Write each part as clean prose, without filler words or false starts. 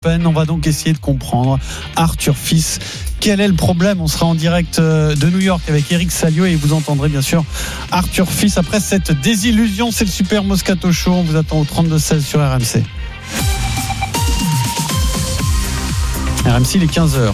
On va donc essayer de comprendre, Arthur Fils, quel est le problème. On sera en direct de New York avec Eric Salio et vous entendrez bien sûr Arthur Fils après cette désillusion. C'est le Super Moscato Show, on vous attend au 32-16 sur RMC. RMC, il est 15h.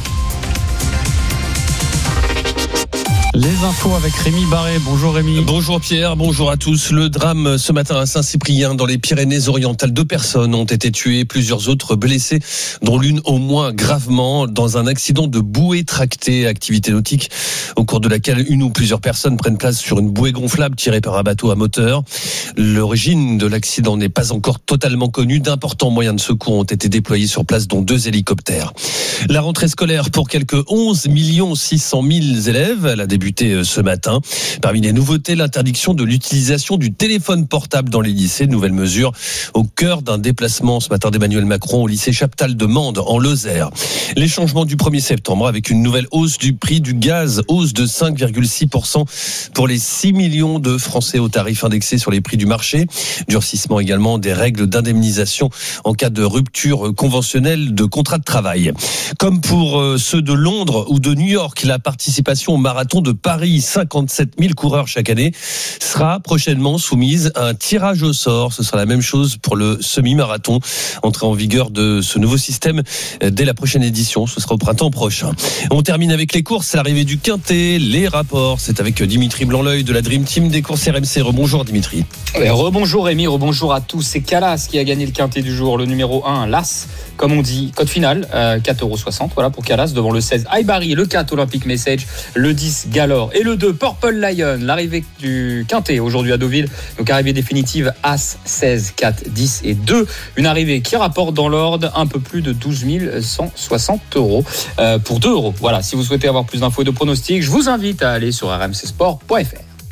Les infos avec Rémi Barré. Bonjour Rémi. Bonjour Pierre, bonjour à tous. Le drame ce matin à Saint-Cyprien dans les Pyrénées-Orientales. 2 personnes ont été tuées, plusieurs autres blessées, dont l'une au moins gravement dans un accident de bouée tractée, activité nautique au cours de laquelle une ou plusieurs personnes prennent place sur une bouée gonflable tirée par un bateau à moteur. L'origine de l'accident n'est pas encore totalement connue. D'importants moyens de secours ont été déployés sur place, dont 2 hélicoptères. La rentrée scolaire pour quelques 11 600 000 élèves. Elle a débuté ce matin. Parmi les nouveautés, l'interdiction de l'utilisation du téléphone portable dans les lycées. Nouvelle mesure au cœur d'un déplacement ce matin d'Emmanuel Macron au lycée Chaptal de Mende en Lozère. Les changements du 1er septembre avec une nouvelle hausse du prix du gaz, hausse de 5,6% pour les 6 millions de Français au tarif indexé sur les prix du marché. Durcissement également des règles d'indemnisation en cas de rupture conventionnelle de contrat de travail. Comme pour ceux de Londres ou de New York, la participation au marathon de Paris, 57 000 coureurs chaque année, sera prochainement soumise à un tirage au sort. Ce sera la même chose pour le semi-marathon. Entrée en vigueur de ce nouveau système dès la prochaine édition. Ce sera au printemps prochain. On termine avec les courses. C'est l'arrivée du Quintet. Les rapports, c'est avec Dimitri Blanc-L'Oeil de la Dream Team des courses RMC. Rebonjour Dimitri. Rebonjour Rémi, rebonjour à tous. C'est Calas qui a gagné le Quintet du jour. Le numéro 1, l'As, comme on dit. Code final, 4,60€. Voilà pour Calas. Devant le 16, Aibari, le 4, Olympic Message. Le 10, Galore. Et le 2, Purple Lion. L'arrivée du Quintet aujourd'hui à Deauville. Donc arrivée définitive, As, 16, 4, 10 et 2. Une arrivée qui rapporte dans l'ordre un peu plus de 12 160 € pour 2 €. Voilà, si vous souhaitez avoir plus d'infos et de pronostics, je vous invite à aller sur rmcsport.fr.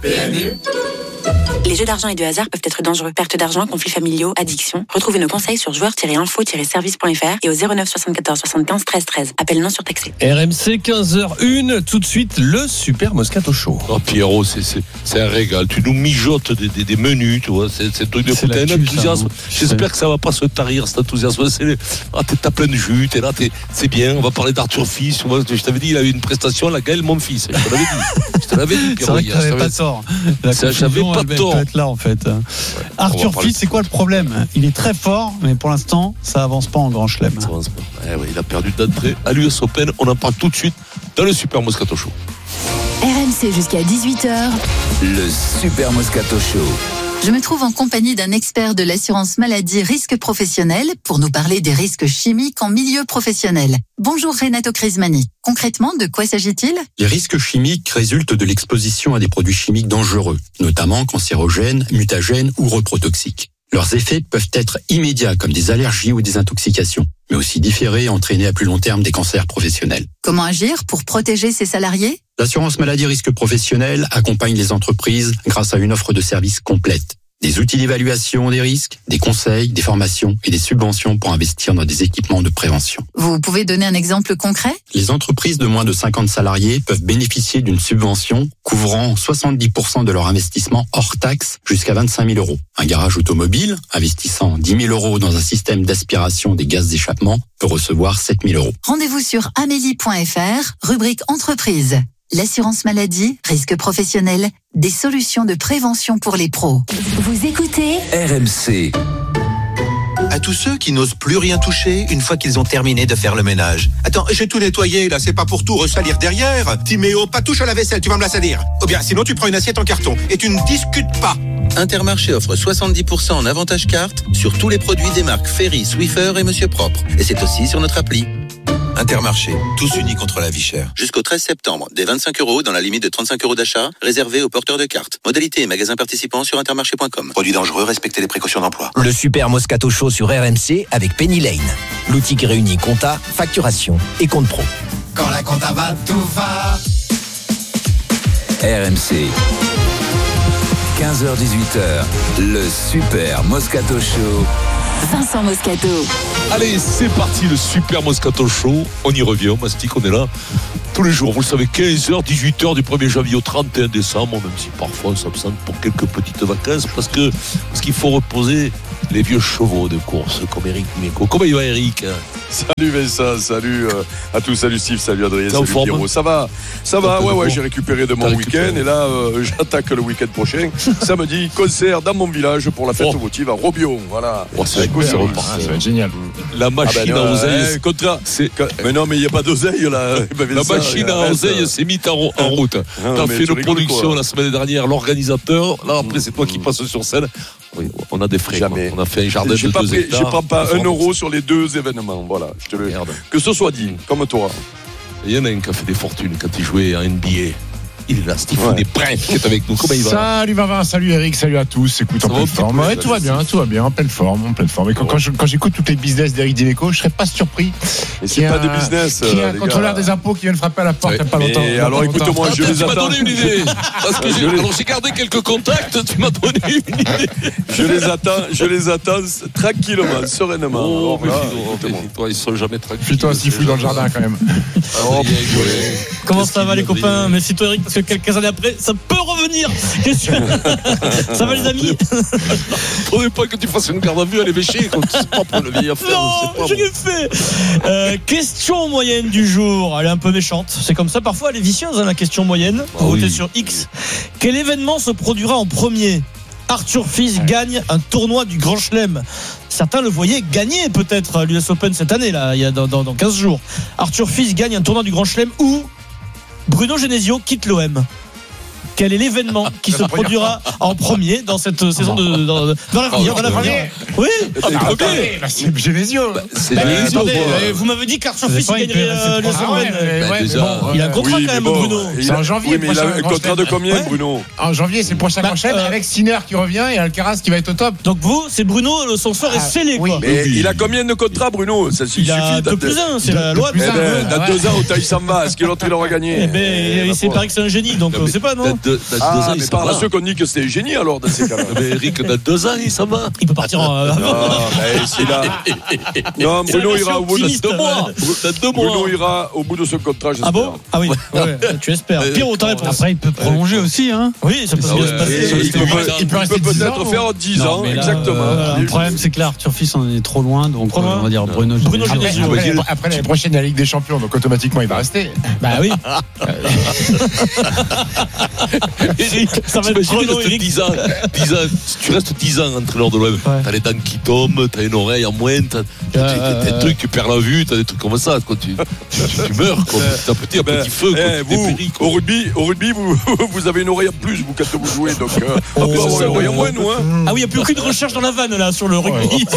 Les jeux d'argent et de hasard peuvent être dangereux. Perte d'argent, conflits familiaux, addiction. Retrouvez nos conseils sur joueurs-info-service.fr et au 09 74 75 13 13. Appel non surtaxé. RMC 15h01, tout de suite le Super Moscato Show. Oh Pierrot, c'est un régal. Tu nous mijotes des menus, tu vois. C'est un truc de fou. T'as un enthousiasme. J'espère que ça va pas se tarir, cet enthousiasme. T'as plein de jus, t'es là, c'est bien. On va parler d'Arthur Fils. Je t'avais dit, il a eu une prestation, la Gaëlle, mon fils. Je te l'avais dit, Pierrot. C'est vrai que t'avais pas tort. J'avais pas tort. Peut être là en fait. Arthur Fils, c'est quoi le problème? Il est très fort, mais pour l'instant, ça avance pas en grand chelem. Il a perdu d'entrée à l'US Open. On en parle tout de suite dans le Super Moscato Show. RMC jusqu'à 18h. Le Super Moscato Show. Je me trouve en compagnie d'un expert de l'assurance maladie risque professionnel pour nous parler des risques chimiques en milieu professionnel. Bonjour Renato Crismani. Concrètement, de quoi s'agit-il ? Les risques chimiques résultent de l'exposition à des produits chimiques dangereux, notamment cancérogènes, mutagènes ou reprotoxiques. Leurs effets peuvent être immédiats comme des allergies ou des intoxications, mais aussi différés et entraîner à plus long terme des cancers professionnels. Comment agir pour protéger ses salariés ? L'assurance maladie risque professionnel accompagne les entreprises grâce à une offre de services complète. Des outils d'évaluation des risques, des conseils, des formations et des subventions pour investir dans des équipements de prévention. Vous pouvez donner un exemple concret ? Les entreprises de moins de 50 salariés peuvent bénéficier d'une subvention couvrant 70% de leur investissement hors taxe jusqu'à 25 000 €. Un garage automobile investissant 10 000 € dans un système d'aspiration des gaz d'échappement peut recevoir 7 000 €. Rendez-vous sur amélie.fr, rubrique entreprise. L'assurance maladie, risque professionnel, des solutions de prévention pour les pros. Vous écoutez RMC. À tous ceux qui n'osent plus rien toucher une fois qu'ils ont terminé de faire le ménage. Attends, j'ai tout nettoyé là, c'est pas pour tout ressalir derrière. Timéo, pas touche à la vaisselle, tu vas me la salir. Ou bien sinon tu prends une assiette en carton et tu ne discutes pas. Intermarché offre 70% en avantage carte sur tous les produits des marques Ferry, Swiffer et Monsieur Propre. Et c'est aussi sur notre appli. Intermarché, tous unis contre la vie chère. Jusqu'au 13 septembre, des 25 € dans la limite de 35 € d'achat, réservés aux porteurs de cartes. Modalité et magasins participants sur intermarché.com. Produits dangereux, respectez les précautions d'emploi. Le Super Moscato Show sur RMC avec Penny Lane. L'outil qui réunit compta, facturation et compte pro. Quand la compta va, tout va. RMC. 15h-18h, le Super Moscato Show. Vincent Moscato. Allez, c'est parti, le Super Moscato Show. On y revient, on mastique, on est là. tous les jours, vous le savez, 15h, 18h du 1er janvier au 31 décembre, même si parfois on s'absente pour quelques petites vacances, parce qu'il faut reposer les vieux chevaux de course, comme Eric Dimeco. Comment il va, Eric? Salut Vincent, salut à tous, salut Steve, salut Adrien, salut Pierrot. Ça va, ouais, j'ai récupéré de mon week-end et là j'attaque le week-end prochain. Samedi, concert dans mon village pour la fête votive à Robion. Voilà. Ça va être génial. La machine à oseille. Mais non, mais il n'y a pas d'oseille là. La machine à oseille s'est mise en route. T'as fait une production la semaine dernière, l'organisateur. Là, après, c'est toi qui passes sur scène. Oui, on a des frais. Jamais. On a fait un jardin de 2 hectares. Je ne prends pas 1 euro sur les 2 événements. Voilà, que ce soit dit, comme toi. Il y en a un qui a fait des fortunes quand il jouait en NBA. Il est là, Steve Desprez qui est avec nous. Comment il va? Salut Vavin, salut Eric, salut à tous. Écoute, en pleine forme. Ouais, tout va bien, en pleine forme. Et quand j'écoute toutes les business d'Eric Dimeco, je serais pas surpris. Et c'est pas des business. Qu'il y ait un contrôleur des impôts qui vient de frapper à la porte il n'y a pas longtemps. Alors écoute-moi, je les attends. Tu m'as donné une idée. Parce que j'ai gardé quelques contacts, tu m'as donné une idée. Je les attends tranquillement, sereinement. Oh, méfie-toi, ils sont jamais tranquilles. Fais-toi aussi fou dans le jardin quand même. Comment ça va les copains? Méfie-toi Eric, parce que quelques années après, ça peut revenir. Ça va les amis? Faudrait pas que tu fasses une garde à vue à l'évêché, comme c'est pas pour le vieil affaire. Non, je l'ai fait. Question moyenne du jour. Elle est un peu méchante. C'est comme ça, parfois elle est vicieuse, la question moyenne. Votez sur X. Quel événement se produira en premier? Arthur Fils gagne un tournoi du Grand Chelem. Certains le voyaient gagner peut-être à l'US Open cette année, là, il y a dans 15 jours. Arthur Fils gagne un tournoi du Grand Chelem où Bruno Genesio quitte l'OM. Quel est l'événement qui se produira en premier dans cette saison dans l'avenir? Oui, c'est Genesio. Vous m'avez dit qu'Arthur Fils gagnerait l'US Open. Il a un contrat quand même, Bruno. C'est en janvier. Mais il a un contrat de combien, Bruno? En janvier, c'est le prochain Grand Chelem avec Sinner qui revient et Alcaraz qui va être au top. Donc vous, c'est Bruno, son sort est scellé. Mais il a combien de contrats, Bruno? Il a 2+1, c'est la loi. Dans 2 ans, au taille s'en va. Est-ce que l'autre il aura gagné? Il paraît que c'est un génie, donc on sait pas, non? Mais par là ceux qu'on dit que c'était génie alors dans ces cas-là. Mais Eric, dans 2 ans, il s'en va. Il peut partir en. Non, Bruno ira au bout de 2 mois. Bruno ira au bout de ce contrat, j'espère. Ah bon? Ah oui, tu espères. Pierrot, ta réponse. Après, il peut prolonger aussi, hein. Oui, ça peut bien se passer. Il peut peut-être faire 10 ans, exactement. Le problème, c'est que là, Arthur Fils, on est trop loin, donc on va dire Bruno Genesio. Après l'année prochaine, la Ligue des Champions, donc automatiquement, il va rester. Bah oui. Eric, ça va être chrono, Eric. 10 ans, tu restes 10 ans entraîneur de l'OM. T'as les dents qui tombent, t'as une oreille en moins, t'as des trucs, tu perds la vue, t'as des trucs comme ça. Quoi, tu meurs, quoi. T'as un petit feu. Au rugby, vous avez une oreille en plus, vous, quand vous jouez. Donc, on peut avoir une oreille en moins, nous. Ah oui, il n'y a plus aucune recherche dans la vanne, là, sur le rugby.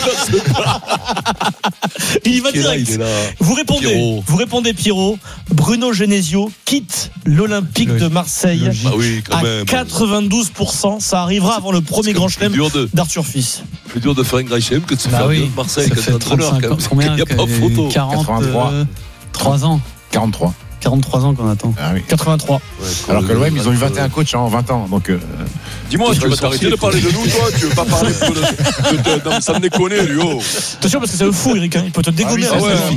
Il va direct. Vous répondez, Pierrot. Bruno Genesio quitte l'Olympique de Marseille. À 92%, ça arrivera avant le premier Grand Chelem d'Arthur Fils. Plus dur de faire un Grand Chelem que de se faire de Marseille. Ça fait 35 ans. Combien? Il n'y a pas photo. 43 ans. 43 ans qu'on attend. Ah oui. 83. Alors que l'OM, ils ont eu 21 coachs en 20 ans. Donc, dis-moi, tu veux t'arrêter de parler de nous, toi? Tu veux pas parler ça me déconne, lui. Attention, parce que c'est le fou, Eric. Il peut te dégommer.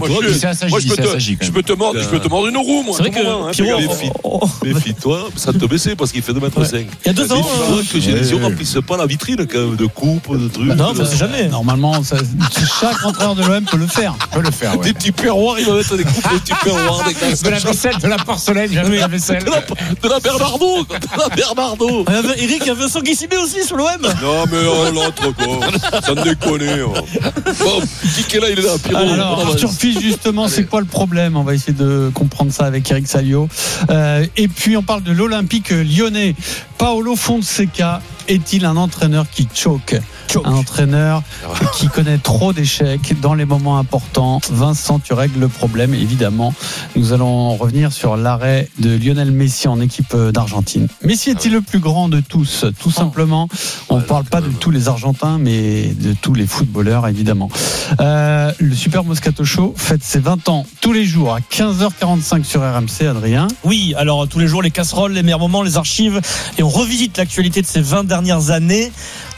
Je peux te mordre une roue, moi. C'est vrai que Pierrot. Méfie-toi, ça te baisser parce qu'il fait 2,5 m. Il y a 2 ans. Que Genesio ne remplisse pas la vitrine de coupe, de trucs. Non, mais c'est jamais. Normalement, chaque entraîneur de l'OM peut le faire. Des petits perroirs, il va mettre des coupes, des petits perroirs, des glaces. De la porcelaine, jamais la vaisselle. De la Bernardo. Eric, il y a Vincent Guissimé aussi sur l'OM. Non, mais l'autre, quoi. Ça me déconne. Bon, qui est là, il est là, Pierrot. Alors, Arthur Fils, justement, c'est quoi le problème? On va essayer de comprendre ça avec Eric Salio. Et puis, on parle de l'Olympique lyonnais. Paolo Fonseca est-il un entraîneur qui choque? Un entraîneur qui connaît trop d'échecs dans les moments importants. Vincent, tu règles le problème, évidemment. Nous allons revenir sur l'arrêt de Lionel Messi en équipe d'Argentine. Messi est-il le plus grand de tous? Tout simplement, on ne parle pas de tous les Argentins, mais de tous les footballeurs, évidemment. Le Super Moscato Show fête ses 20 ans tous les jours à 15h45 sur RMC, Adrien. Oui, alors tous les jours, les casseroles, les meilleurs moments, les archives, et on revisite l'actualité de ces 20 dernières années.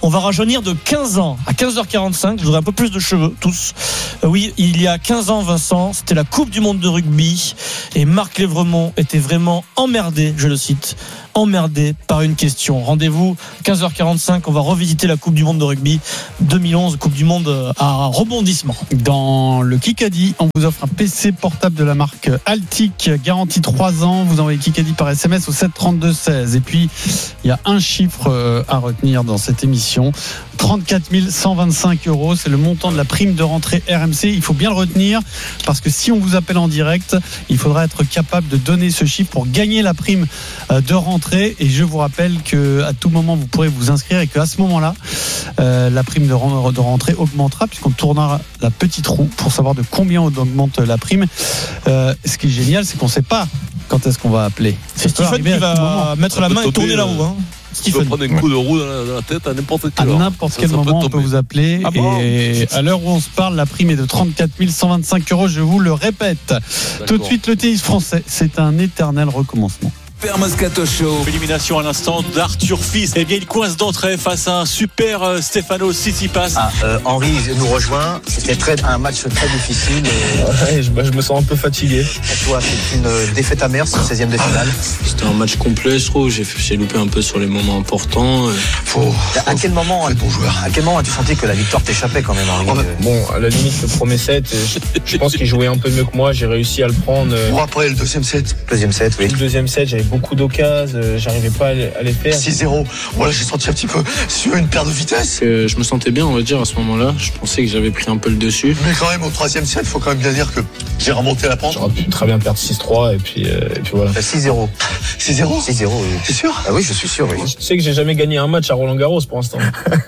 On va rajeunir de 15 ans. À 15h45, vous aurez un peu plus de cheveux, tous. Oui, il y a 15 ans, Vincent, c'était la Coupe du Monde de rugby. Et Marc Lévremont était vraiment emmerdé, je le cite, emmerdé par une question. Rendez-vous 15h45, on va revisiter la Coupe du Monde de rugby 2011, Coupe du Monde à rebondissement. Dans le Kikadi, on vous offre un PC portable de la marque Altic, garantie 3 ans. Vous envoyez Kikadi par SMS au 732-16. Et puis, il y a un chiffre à retenir dans cette émission. 34 125 €, c'est le montant de la prime de rentrée RMC. Il faut bien le retenir parce que si on vous appelle en direct, il faudra être capable de donner ce chiffre pour gagner la prime de rentrée. Et je vous rappelle qu'à tout moment, vous pourrez vous inscrire et qu'à ce moment-là, la prime de rentrée augmentera puisqu'on tournera la petite roue pour savoir de combien on augmente la prime. Ce qui est génial, c'est qu'on ne sait pas quand est-ce qu'on va appeler. C'est Stephen qui va mettre la main et tourner la roue. Tu peux prendre un coup de roue dans la tête à n'importe quel moment. À n'importe quel moment, on peut vous appeler. Et à l'heure où on se parle, la prime est de 34 125 €. Je vous le répète. D'accord. Tout de suite, le tennis français, c'est un éternel recommencement. Super Moscato Show. Élimination à l'instant d'Arthur Fils. Eh bien, il coince d'entrée face à un super Stefano Tsitsipas. Henri nous rejoint. C'était un match très difficile. Je me sens un peu fatigué. Pour toi, c'est une défaite amère, c'est le 16e de finale. C'était un match complet, je trouve. J'ai loupé un peu sur les moments importants. À quel moment as-tu senti que la victoire t'échappait quand même, Henri? Bon, à la limite, le premier set, je pense qu'il jouait un peu mieux que moi. J'ai réussi à le prendre. Pour après, le deuxième set. Deuxième set, oui. Le deuxième set, j'avais beaucoup d'occasions, j'arrivais pas à les faire. 6-0, voilà, j'ai senti un petit peu sur une perte de vitesse. Je me sentais bien, on va dire, à ce moment-là. Je pensais que j'avais pris un peu le dessus. Mais quand même, au troisième set, il faut quand même bien dire que j'ai remonté la pente. J'aurais pu très bien perdre 6-3 et puis voilà. 6-0. 6-0 6-0, oui. T'es sûr? Ah oui, je suis sûr, oui. Je sais que j'ai jamais gagné un match à Roland-Garros pour l'instant.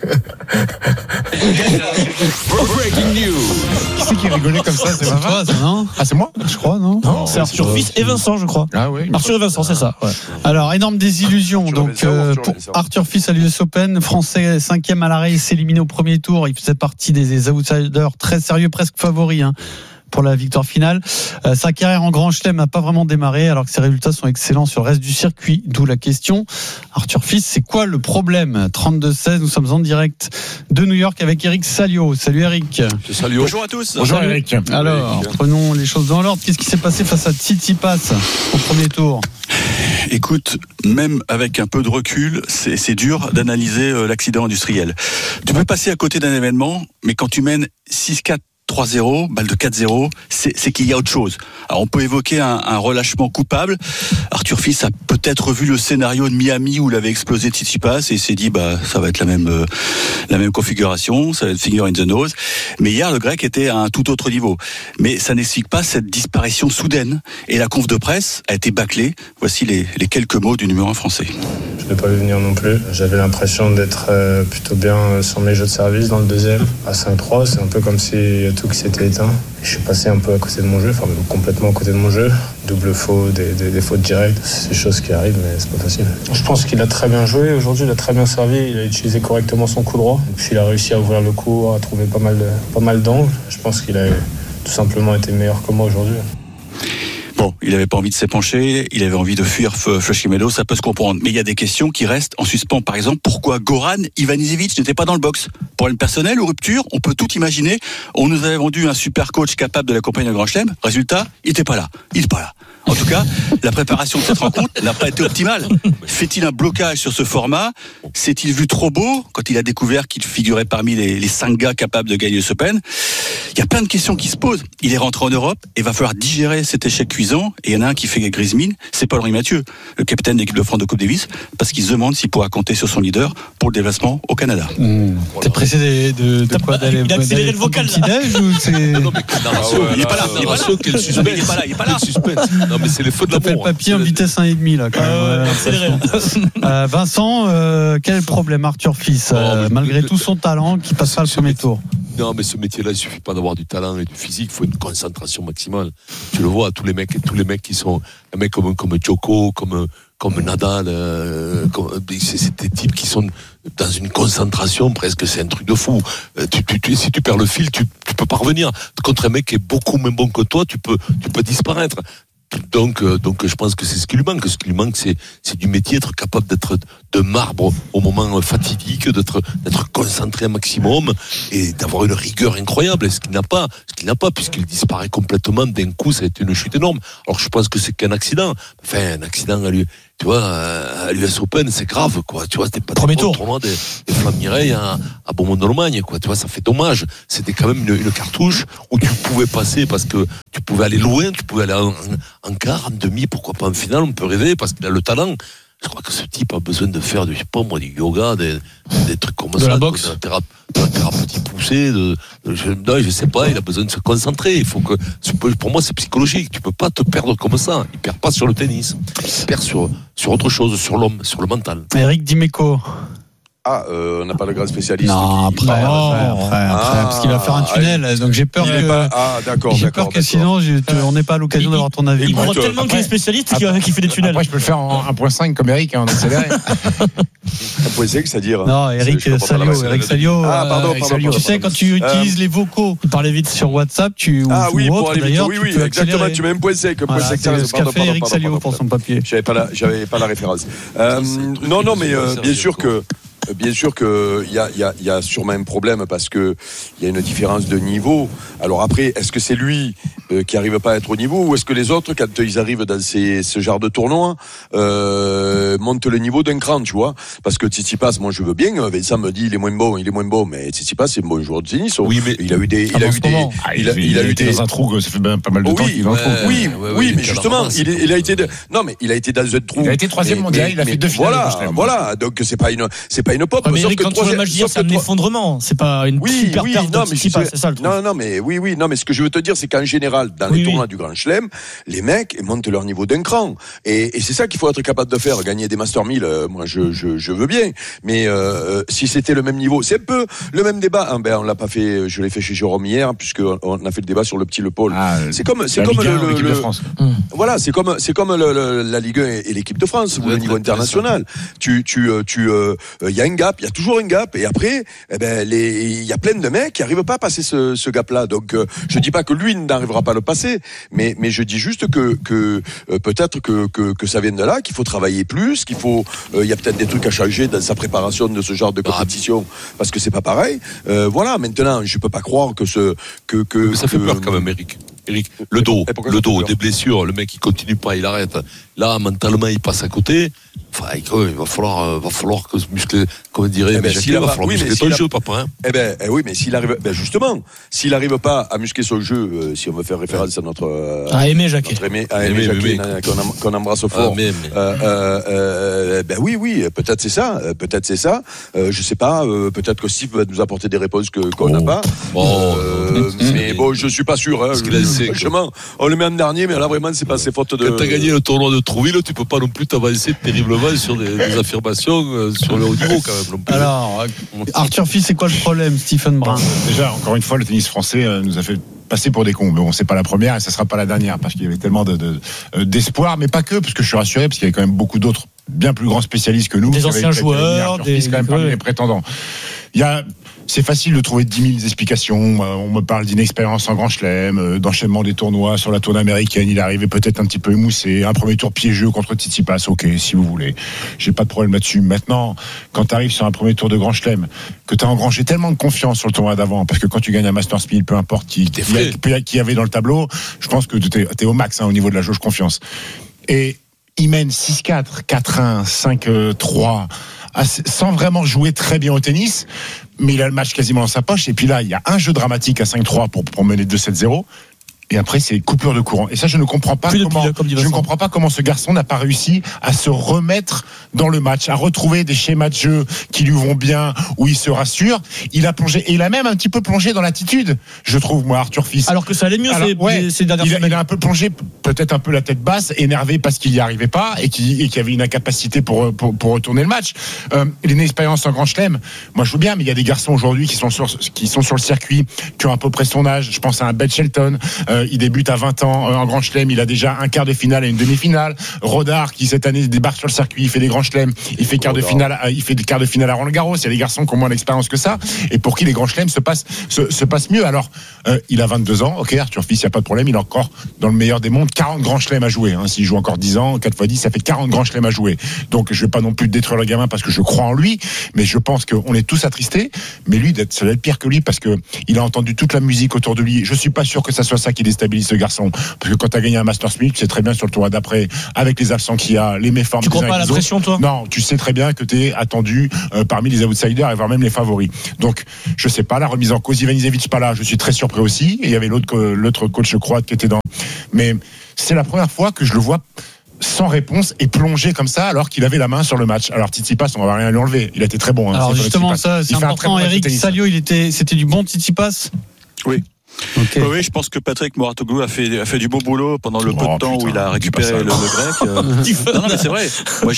Breaking news. Qui c'est qui rigolait comme ça? C'est toi, ça, non? Ah, c'est moi? Je crois, non? Non, c'est Arthur Fils et Vincent, je crois. Ah oui. Arthur et Vincent, c'est ça. Ouais. Alors, énorme désillusion. Donc, pour Arthur Fils à l'US Open, Français 5e à l'arrêt, s'est éliminé au premier tour. Il faisait partie des outsiders très sérieux, presque favoris, pour la victoire finale. Sa carrière en Grand Chelem n'a pas vraiment démarré alors que ses résultats sont excellents sur le reste du circuit, d'où la question. Arthur Fils, c'est quoi le problème? 32-16, nous sommes en direct de New York avec Eric Salio. Salut Eric. Salut. Bonjour à tous. Bonjour Eric. Alors, prenons les choses dans l'ordre. Qu'est-ce qui s'est passé face à Tsitsipas au premier tour? Écoute, même avec un peu de recul, c'est dur d'analyser l'accident industriel. Tu peux passer à côté d'un événement, mais quand tu mènes 6-4, 3-0, balle de 4-0, c'est qu'il y a autre chose. Alors on peut évoquer un relâchement coupable. Arthur Fils a peut-être vu le scénario de Miami où il avait explosé Tsitsipas et s'est dit ça va être la même configuration, ça va être finger in the nose. Mais hier le Grec était à un tout autre niveau. Mais ça n'explique pas cette disparition soudaine et la conf de presse a été bâclée. Voici les quelques mots du numéro 1 français. Je ne l'ai pas vu venir non plus. J'avais l'impression d'être plutôt bien sur mes jeux de service dans le deuxième. À 5-3, c'est un peu comme si tout qui s'était éteint. Je suis passé un peu à côté de mon jeu, enfin complètement à côté de mon jeu. Double faute, des fautes directes, c'est des choses qui arrivent, mais c'est pas facile. Je pense qu'il a très bien joué aujourd'hui, il a très bien servi, il a utilisé correctement son coup droit. Et puis il a réussi à ouvrir le court, à trouver pas mal d'angles. Je pense qu'il a tout simplement été meilleur que moi aujourd'hui. Bon, il n'avait pas envie de s'épancher, il avait envie de fuir Flushing Meadows, ça peut se comprendre. Mais il y a des questions qui restent en suspens. Par exemple, pourquoi Goran Ivanisevic n'était pas dans le box? Problème personnel ou rupture? On peut tout imaginer. On nous avait vendu un super coach capable de l'accompagner au Grand Chelem. Résultat, il n'était pas là. En tout cas, la préparation de cette rencontre n'a pas été optimale. Fait-il un blocage sur ce format? S'est-il vu trop beau quand il a découvert qu'il figurait parmi les 5 gars capables de gagner ce Open? Il y a plein de questions qui se posent. Il est rentré en Europe et va falloir digérer cet échec cuisant. Et il y en a un qui fait grise mine, c'est Paul-Henri Mathieu, le capitaine d'équipe de France de Coupe Davis, parce qu'il se demande s'il pourra compter sur son leader pour le déplacement au Canada. T'es pressé de quoi d'aller? Il a accéléré le vocal. Il est pas là. Il est pas là. Non, mais c'est les feux de l'amour. Le papier en vitesse 1,5 là, quand même. Accéléré. Vincent, quel est le problème, Arthur Fils, malgré tout son talent, qui passe pas le premier tour? Non, mais ce métier-là, il suffit pas d'avoir du talent et du physique, il faut une concentration maximale. Tu le vois, tous les mecs qui sont, un mec comme Djoko, comme Nadal, c'est des types qui sont dans une concentration presque, c'est un truc de fou. Si tu perds le fil, tu peux pas revenir. Contre un mec qui est beaucoup moins bon que toi, tu peux disparaître. Donc, je pense que c'est ce qui lui manque. Ce qui lui manque, c'est du métier, être capable d'être de marbre au moment fatidique, d'être concentré un maximum et d'avoir une rigueur incroyable. Et ce qu'il n'a pas, puisqu'il disparaît complètement d'un coup, ça a été une chute énorme. Alors, je pense que c'est qu'un accident. Enfin, un accident à lui. Tu vois, à l'US Open, c'est grave, quoi. Tu vois, c'était pas premier tour. Des Flammes Mireille à Beaumont-de-Lomagne, quoi. Tu vois, ça fait dommage. C'était quand même une cartouche où tu pouvais passer parce que tu pouvais aller loin, tu pouvais aller en quart, en demi, pourquoi pas en finale, on peut rêver parce qu'il a le talent. Je crois que ce type a besoin de faire du yoga, des trucs comme ça. De la boxe. De la thérapie poussée, je sais pas, il a besoin de se concentrer. Il faut que, pour moi, c'est psychologique. Tu peux pas te perdre comme ça. Il perd pas sur le tennis. Il perd sur autre chose, sur l'homme, sur le mental. Eric Dimeco. On n'a pas le grand spécialiste. Non, après, parce qu'il va faire un tunnel, donc j'ai peur que sinon on n'ait pas l'occasion d'avoir ton avis. Il croit tellement qu'il est spécialiste qui fait des tunnels. Après, je peux le faire en 1.5 comme Eric, en accéléré. 1.5, c'est-à-dire. Non, Eric Salio. Pardon. Tu sais, quand tu utilises les vocaux, tu parlais vite sur WhatsApp, oui, pour aller vite. Oui, exactement. Tu mets 1.5. C'est ce qu'a fait Eric Salio pour son papier. J'avais pas la référence. Non, mais bien sûr que. Bien sûr qu'il y a sûrement un problème parce que il y a une différence de niveau. Alors après, est-ce que c'est lui qui arrive pas à être au niveau ou est-ce que les autres, quand ils arrivent dans ce genre de tournoi, montent le niveau d'un cran, tu vois? Parce que Tsitsipas, moi je veux bien. Vincent me dit il est moins bon, mais Tsitsipas c'est un bon joueur de tennis. Oui, mais il a eu des, il a été dans un trou. Ça fait pas mal de temps qu'il est dans le trou. Oui, mais justement, il a été dans un trou. Il a été 3e mondial. Il a fait 2 finales. Voilà. Donc c'est pas une pop. Mais Eric, quand tu vois le match d'hier, c'est un effondrement. C'est pas une super perte de Tsitsipas, c'est ça le truc. Non, mais ce que je veux te dire, c'est qu'en général, dans les tournois du Grand Chelem, les mecs montent leur niveau d'un cran. Et c'est ça qu'il faut être capable de faire. Gagner des Master 1000, moi, je veux bien. Mais si c'était le même niveau, c'est un peu le même débat. On l'a pas fait, je l'ai fait chez Jérôme hier, puisqu'on a fait le débat sur le petit Le Paul. C'est comme l'équipe de France. Voilà, c'est comme la Ligue 1 et l'équipe de France, ou le niveau international. Il y a un gap. Il y a toujours un gap et après, il y a plein de mecs qui arrivent pas à passer ce gap-là. Donc, je dis pas que lui n'arrivera pas à le passer, mais je dis juste que peut-être que ça vient de là, qu'il faut travailler plus, il y a peut-être des trucs à changer dans sa préparation de ce genre de compétition, parce que c'est pas pareil. Voilà. Maintenant, je peux pas croire que ça fait peur quand même, Eric, le dos, des blessures, le mec il continue pas, il arrête. Là, mentalement, il passe à côté. Enfin, il va falloir que muscler, comme dirait Jacques, il va falloir muscler ton jeu, papa. Oui, mais s'il arrive, justement, s'il n'arrive pas à muscler son jeu, si on veut faire référence à notre Aimé Jacquet, qu'on embrasse fort. Oui, peut-être c'est ça. Je sais pas, peut-être que Steve va nous apporter des réponses qu'on n'a pas. Mais bon, je suis pas sûr. Franchement, on le met en dernier, mais là vraiment, c'est pas ses fautes de. Quand t'as gagné le tournoi de Trouville, tu peux pas non plus t'avancer terriblement sur des affirmations sur le haut niveau quand même. Alors, Arthur Fils, c'est quoi le problème, Stephen Brun? Déjà, encore une fois, le tennis français nous a fait passer pour des cons. Mais bon, c'est pas la première et ça sera pas la dernière parce qu'il y avait tellement d'espoir, mais pas que, parce que je suis rassuré parce qu'il y avait quand même beaucoup d'autres bien plus grands spécialistes que nous. Des anciens joueurs, quand même parmi les prétendants. C'est facile de trouver 10 000 explications. On me parle d'inexpérience en Grand Chelem, d'enchaînement des tournois sur la tournée américaine. Il est arrivé peut-être un petit peu émoussé. Un premier tour piégeux contre Tsitsipas. Ok, si vous voulez. J'ai pas de problème là-dessus. Maintenant, quand tu arrives sur un premier tour de Grand Chelem, que tu as engrangé tellement de confiance sur le tournoi d'avant, parce que quand tu gagnes un Masters 1000, peu importe qui y avait dans le tableau, je pense que tu es au max au niveau de la jauge confiance. Et il mène 6-4, 4-1, 5-3, sans vraiment jouer très bien au tennis, mais il a le match quasiment dans sa poche. Et puis là, il y a un jeu dramatique à 5-3 pour mener 2-7-0. Et après, c'est coupure de courant. Et ça, je ne comprends pas comment ce garçon n'a pas réussi à se remettre dans le match, à retrouver des schémas de jeu qui lui vont bien, où il se rassure. Il a plongé, et il a même un petit peu plongé dans l'attitude, je trouve, moi, Arthur Fils. Alors que ça allait mieux ces dernières semaines. Il a un peu plongé, peut-être un peu la tête basse, énervé parce qu'il n'y arrivait pas et qu'il y avait une incapacité pour retourner le match. L'inexpérience en Grand Chelem, moi, je veux bien, mais il y a des garçons aujourd'hui qui sont sur le circuit, qui ont à peu près son âge. Je pense à un Ben Shelton. Il débute à 20 ans en Grand Chelem, il a déjà un quart de finale et une demi-finale. Rodard qui cette année débarque sur le circuit, il fait des Grands Chelems, il fait quart de finale à Roland-Garros. Il y a des garçons qui ont moins d'expérience que ça et pour qui les Grands Chelems se passent mieux. Alors il a 22 ans, ok, Arthur Fils, il n'y a pas de problème, il est encore dans le meilleur des mondes, 40 grands chelems à jouer. S'il joue encore 10 ans, 4 x 10, ça fait 40 grands chelems à jouer. Donc je vais pas non plus détruire le gamin parce que je crois en lui, mais je pense qu'on est tous attristés. Mais lui, ça doit être pire que lui parce que il a entendu toute la musique autour de lui. Je suis pas sûr que ça soit ça qui déstabilise ce garçon. Parce que quand tu as gagné un Masters 1000, tu sais très bien sur le tournoi d'après, avec les absents qu'il y a, les méformes. Tu crois pas à la pression, toi? Non, tu sais très bien que tu es attendu parmi les outsiders et voire même les favoris. Donc, je sais pas, la remise en cause, Ivanisevic pas là, je suis très surpris aussi. Et il y avait l'autre coach croate qui était dans. Mais c'est la première fois que je le vois sans réponse et plongé comme ça alors qu'il avait la main sur le match. Alors Tsitsipas, on va rien lui enlever. Il a été très bon. Alors justement, ça, c'est important. Eric Salio, c'était du bon Tsitsipas. Oui. Okay. Oui, je pense que Patrick Mouratoglou a fait du beau boulot pendant le peu de temps où il a récupéré le grec. Non, mais c'est vrai.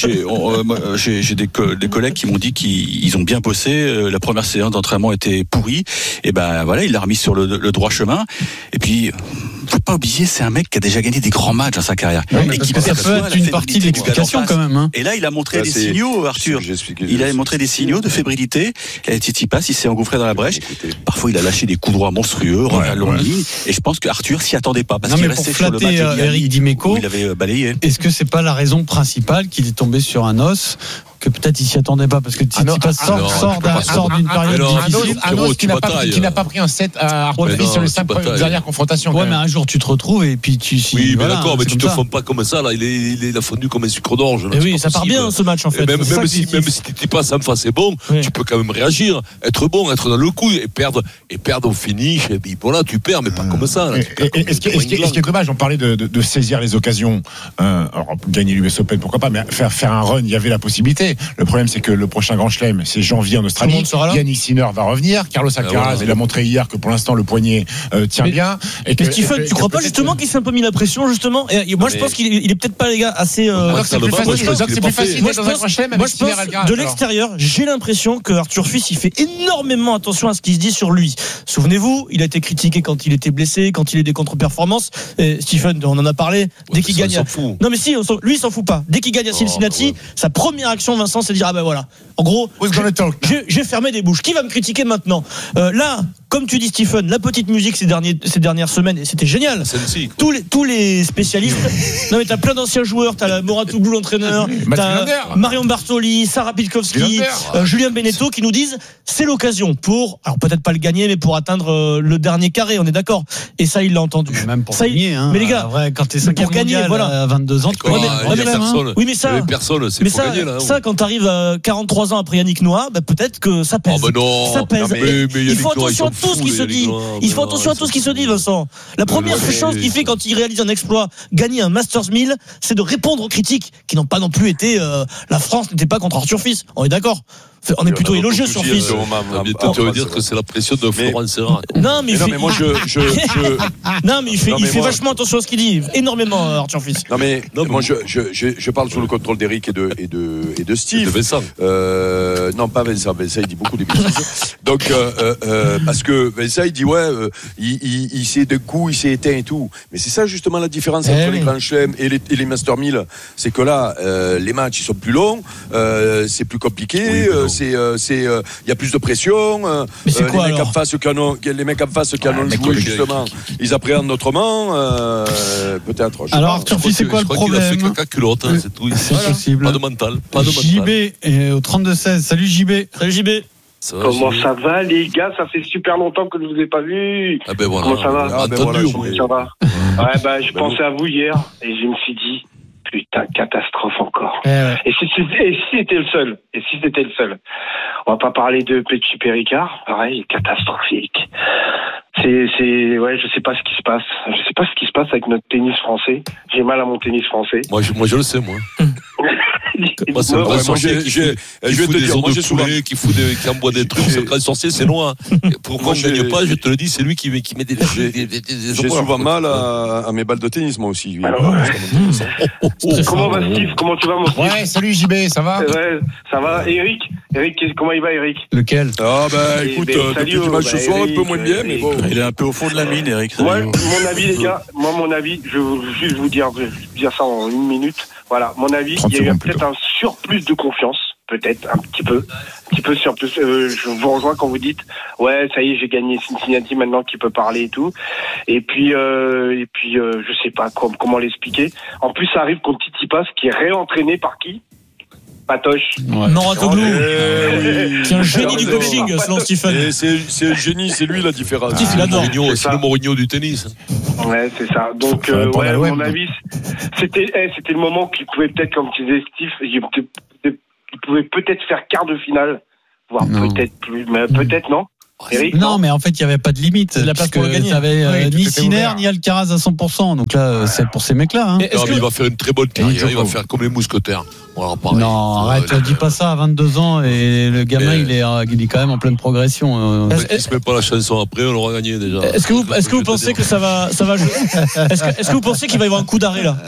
Moi, j'ai des collègues qui m'ont dit qu'ils ont bien bossé. La première séance d'entraînement était pourrie. Et ben voilà, il l'a remis sur le droit chemin. Et puis, faut pas oublier, c'est un mec qui a déjà gagné des grands matchs dans sa carrière. Oui, et qui peut être une partie de l'explication quand même. Et là, il a montré des signaux, Arthur. Il a montré des signaux de fébrilité. Et Tsitsipas, il s'est engouffré dans la brèche. Parfois, il a lâché des coups droits monstrueux. À longue ligne, et je pense que Arthur s'y attendait pas parce qu'il restait sur le match Eric Dimeco, il avait balayé. Est-ce que c'est pas la raison principale qu'il est tombé sur un os que peut-être il s'y attendait pas parce que Tsitsipas sort d'une période difficile. Un os qui n'a pas pris un set à Arthur sur les 5 dernières confrontations. Ouais, mais un jour tu te retrouves et puis tu. Oui, mais d'accord, mais tu te fonds pas comme ça là. Il a fondu comme un sucre d'orge. Oui, ça part bien ce match en fait. Même si Tsitsipas en face est bon, tu peux quand même réagir, être bon, être dans le coup et perdre au finish. Et puis voilà, tu perds, mais pas comme ça. Et ce qui est dommage, on parlait de saisir les occasions. Alors gagner l'US Open, pourquoi pas, mais faire un run, il y avait la possibilité. Le problème, c'est que le prochain Grand Chelem, c'est janvier en Australie. Yannick Sinner va revenir. Carlos Alcaraz, il a montré hier que pour l'instant le poignet tient bien. Mais Stephen, tu crois pas justement qu'il s'est un peu mis la pression justement? Et moi, je pense qu'il est peut-être pas, les gars, assez. C'est plus facile dans un Grand Chelem avec Sinner Alcaraz. De l'extérieur, j'ai l'impression que Arthur Fils, il fait énormément attention à ce qui se dit sur lui. Souvenez-vous, il a été critiqué quand il était blessé, quand il a eu des contre-performances. Stephen, on en a parlé. Dès qu'il gagne. Non, mais si, lui, il s'en fout pas. Dès qu'il gagne à Cincinnati, sa première action, Vincent, c'est de dire ah ben voilà. En gros, j'ai fermé des bouches. Qui va me critiquer maintenant? Là, comme tu dis, Stephen, la petite musique ces dernières semaines, et c'était génial. Tous les spécialistes. Non mais t'as plein d'anciens joueurs, t'as Mouratoglou l'entraîneur, t'as Marion Bartoli, Sarah Pitkowski, Julien Benetto qui nous disent c'est l'occasion pour, alors peut-être pas le gagner, mais pour atteindre le dernier carré. On est d'accord. Et ça, il l'a entendu. Même pour gagner. Mais les gars, quand t'es 5e mondial à 22 ans, tu peux oui, mais ça, personne, c'est pour gagner là. Ça, quand t'arrives à 43 ans après Yannick Noah, peut-être que ça pèse. Ça pèse. Il faut attention à tout ce qui se dit. Il faut attention à tout ce qui se dit, Vincent. La première chose qu'il fait quand il réalise un exploit, gagner un Masters 1000, c'est de répondre aux critiques qui n'ont pas non plus été. La France n'était pas contre Arthur Fils. On est d'accord. On est plutôt élogieux sur Fils. Tu veux dire que c'est la pression de Florent Serra. Non, mais il fait vachement attention à ce qu'il dit. Énormément, Arthur Fils. Non, mais moi, je parle sous le contrôle d'Eric et de Steve. Et de Vincent. Non, pas Vincent. Vincent, il dit beaucoup de bêtises. Donc, parce que Vincent, il dit, il s'est de coup, il s'est éteint et tout. Mais c'est ça, justement, la différence entre les Grands Chelems et les Master 1000. C'est que là, les matchs, ils sont plus longs, c'est plus compliqué. Il y a plus de pression. Mais c'est quoi, les mecs en face qui en ont joué, justement, ils appréhendent autrement. Peut-être. Alors, Arthur Fils, c'est quoi le problème? Il a fait caca culotte, c'est tout. C'est possible. Pas de mental. JB au 32-16. Salut JB. Salut JB. Comment ça va les gars? Ça fait super longtemps que je vous ai pas vu. Ah ben voilà. Comment ça va? Ça va. Ouais, je pensais à vous hier et je me suis dit putain, catastrophe encore. Et si c'était le seul, on va pas parler de Petit Péricard, pareil, catastrophique. Je sais pas ce qui se passe. Je sais pas ce qui se passe avec notre tennis français. J'ai mal à mon tennis français. Moi je le sais, moi. Moi, c'est le grand sorcier qui fout des ondes de poulet, qui envoie des trucs. C'est le grand sorcier, c'est loin. Pourquoi on ne gagne pas? Je te le dis, c'est lui qui met des J'ai souvent mal à mes balles de tennis, moi aussi. Comment va Steve? Comment tu vas, mon Steve? Ouais, salut JB, ça va? Ouais, ça va. Eric, comment il va, Eric? Lequel? Ah, écoute, depuis le match ce soir, un peu moins bien, mais bon. Il est un peu au fond de la mine, Eric. Ouais, mon avis, les gars, je vais juste vous dire ça en une minute. Voilà, mon avis, il y a eu peut-être un surplus de confiance peut-être un petit peu surplus. Je vous rejoins quand vous dites ouais, ça y est, j'ai gagné Cincinnati maintenant qui peut parler et tout. Et puis je sais pas comment l'expliquer. En plus, ça arrive contre Tsitsipas qui est réentraîné par qui? Patoche. Moratoglou. C'est un génie du coaching, selon Stephen. C'est un génie, c'est lui la différence. C'est le Mourinho du tennis. Ouais, c'est ça. Donc, à mon avis, c'était le moment qu'il pouvait peut-être, comme tu disais Steve, il pouvait peut-être faire quart de finale, voire peut-être plus, mais peut-être non. Eric, non, mais en fait, il n'y avait pas de limite. La place pour le gagner. T'avais ni Sinner, ni Alcaraz à 100%. Donc là, c'est pour ces mecs-là. Hein. Mais il va faire une très bonne carrière. Il va faire comme les mousquetaires. Voilà, non, arrête, dis pas ça à 22 ans. Et le gamin, il est quand même en pleine progression. Il se met pas la chanson après, on l'aura gagné déjà. Est-ce que vous pensez que ça va jouer? Est-ce que vous pensez qu'il va y avoir un coup d'arrêt là?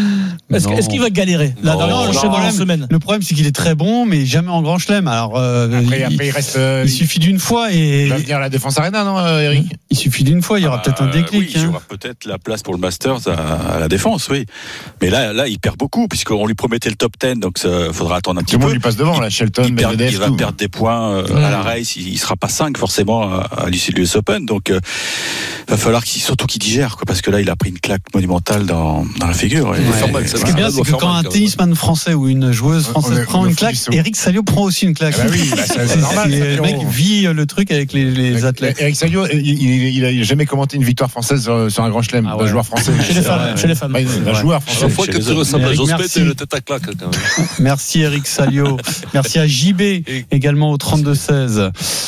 Est-ce qu'il va galérer là dans les prochaines semaines? Le problème, c'est qu'il est très bon, mais jamais en grand chelem. Alors, après, il reste. Il suffit d'une fois et. Il va venir à la Défense Arena, non, Eric? Il suffit d'une fois, il y aura peut-être un déclic. Oui, il y aura peut-être la place pour le Masters à la Défense, oui. Mais là, il perd beaucoup, puisqu'on lui promettait le top 10, donc il faudra attendre un petit peu. Tout le monde lui passe devant, là, Shelton, Medvedev. Il va perdre des points à la race, il sera pas 5 forcément à l'issue de l'US Open, donc il va falloir surtout qu'il digère, quoi, parce que là, il a pris une claque monumentale dans la figure. Ce qui est bien, c'est que quand un tennisman français ou une joueuse française prend une claque, Eric Salio prend aussi une claque. Oui, c'est normal. Le mec vit le truc avec les athlètes. Eric Salio, il a jamais commenté une victoire française sur un grand chelem d'un joueur français. Chez les femmes. Un joueur français. La fois que tu ressembles à Jospin, t'es le tête à claque quand même. Merci Eric Salio. Merci à JB également au 32-16.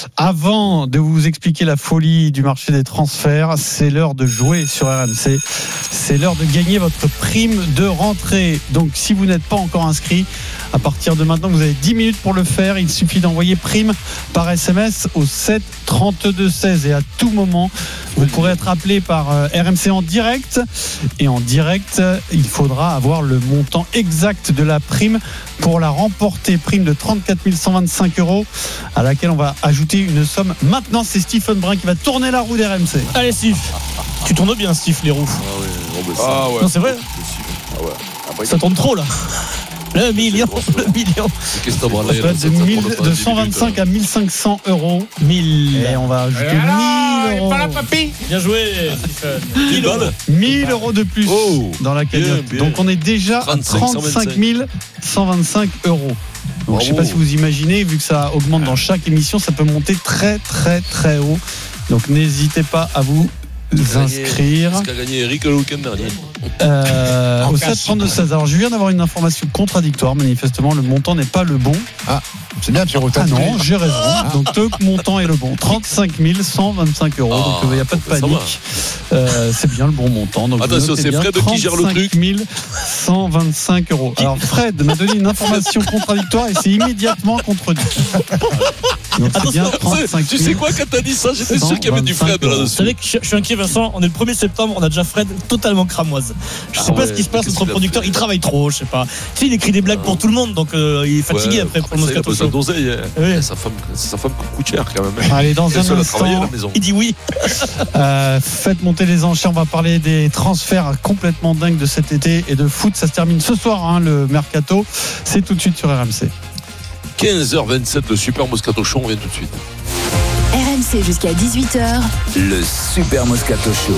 Avant de vous expliquer la folie du marché des transferts, c'est l'heure de jouer sur RMC. C'est l'heure de gagner votre prime de rentrée. Donc si vous n'êtes pas encore inscrit, à partir de maintenant, vous avez 10 minutes pour le faire. Il suffit d'envoyer prime par SMS au 7 32 16 et à tout moment, vous pourrez être appelé par RMC en direct. Et en direct, il faudra avoir le montant exact de la prime pour la remporter. Prime de 34 125 € à laquelle on va ajouter une somme. Maintenant, c'est Stephen Brun qui va tourner la roue d'RMC. Allez, Steve. Tu tournes bien, Steve, les roues. Ouais. Non, c'est vrai. Ça tourne trop, là. Le million. Qu'est-ce que t'as branlé, de 125 à 1500 €. 1000. Et on va ajouter 1000 €. Bien joué, 1000 € de plus dans la cagnotte. Donc on est déjà à 35 125 €. Donc je ne sais pas si vous imaginez, vu que ça augmente dans chaque émission, ça peut monter très très très haut. Donc n'hésitez pas à vous inscrire. Qu'est-ce qu'a gagné Eric le week-end dernier au 7-32-16. Alors je viens d'avoir une information contradictoire. Manifestement, le montant n'est pas le bon. Ah, c'est bien, Pierrot. Ah non, j'ai raison. Donc le montant est le bon. 35 125 €. Donc il n'y a pas de panique. C'est bien le bon montant. Donc, attention, c'est Fred qui gère le truc. 35 125 €. Alors Fred m'a donné une information contradictoire et c'est immédiatement contredit. Donc c'est bien 35 tu sais quoi, quand t'as dit ça, j'étais sûr qu'il y avait du Fred là-dessus. Vous savez que je suis inquiet, Vincent. On est le 1er septembre, on a déjà Fred totalement cramoise. Je sais pas ce qui se passe, notre producteur, il travaille trop, je sais pas. Tu sais, il écrit des blagues pour tout le monde, donc il est fatigué après pour le Moscato Show. C'est sa femme qui coûte cher quand même. Allez, dans un instant, il dit oui. Faites monter les enchères, on va parler des transferts complètement dingues de cet été et de foot. Ça se termine ce soir, le Mercato. C'est tout de suite sur RMC. 15h27, le Super Moscato Show, on vient tout de suite. RMC jusqu'à 18h. Le Super Moscato Show.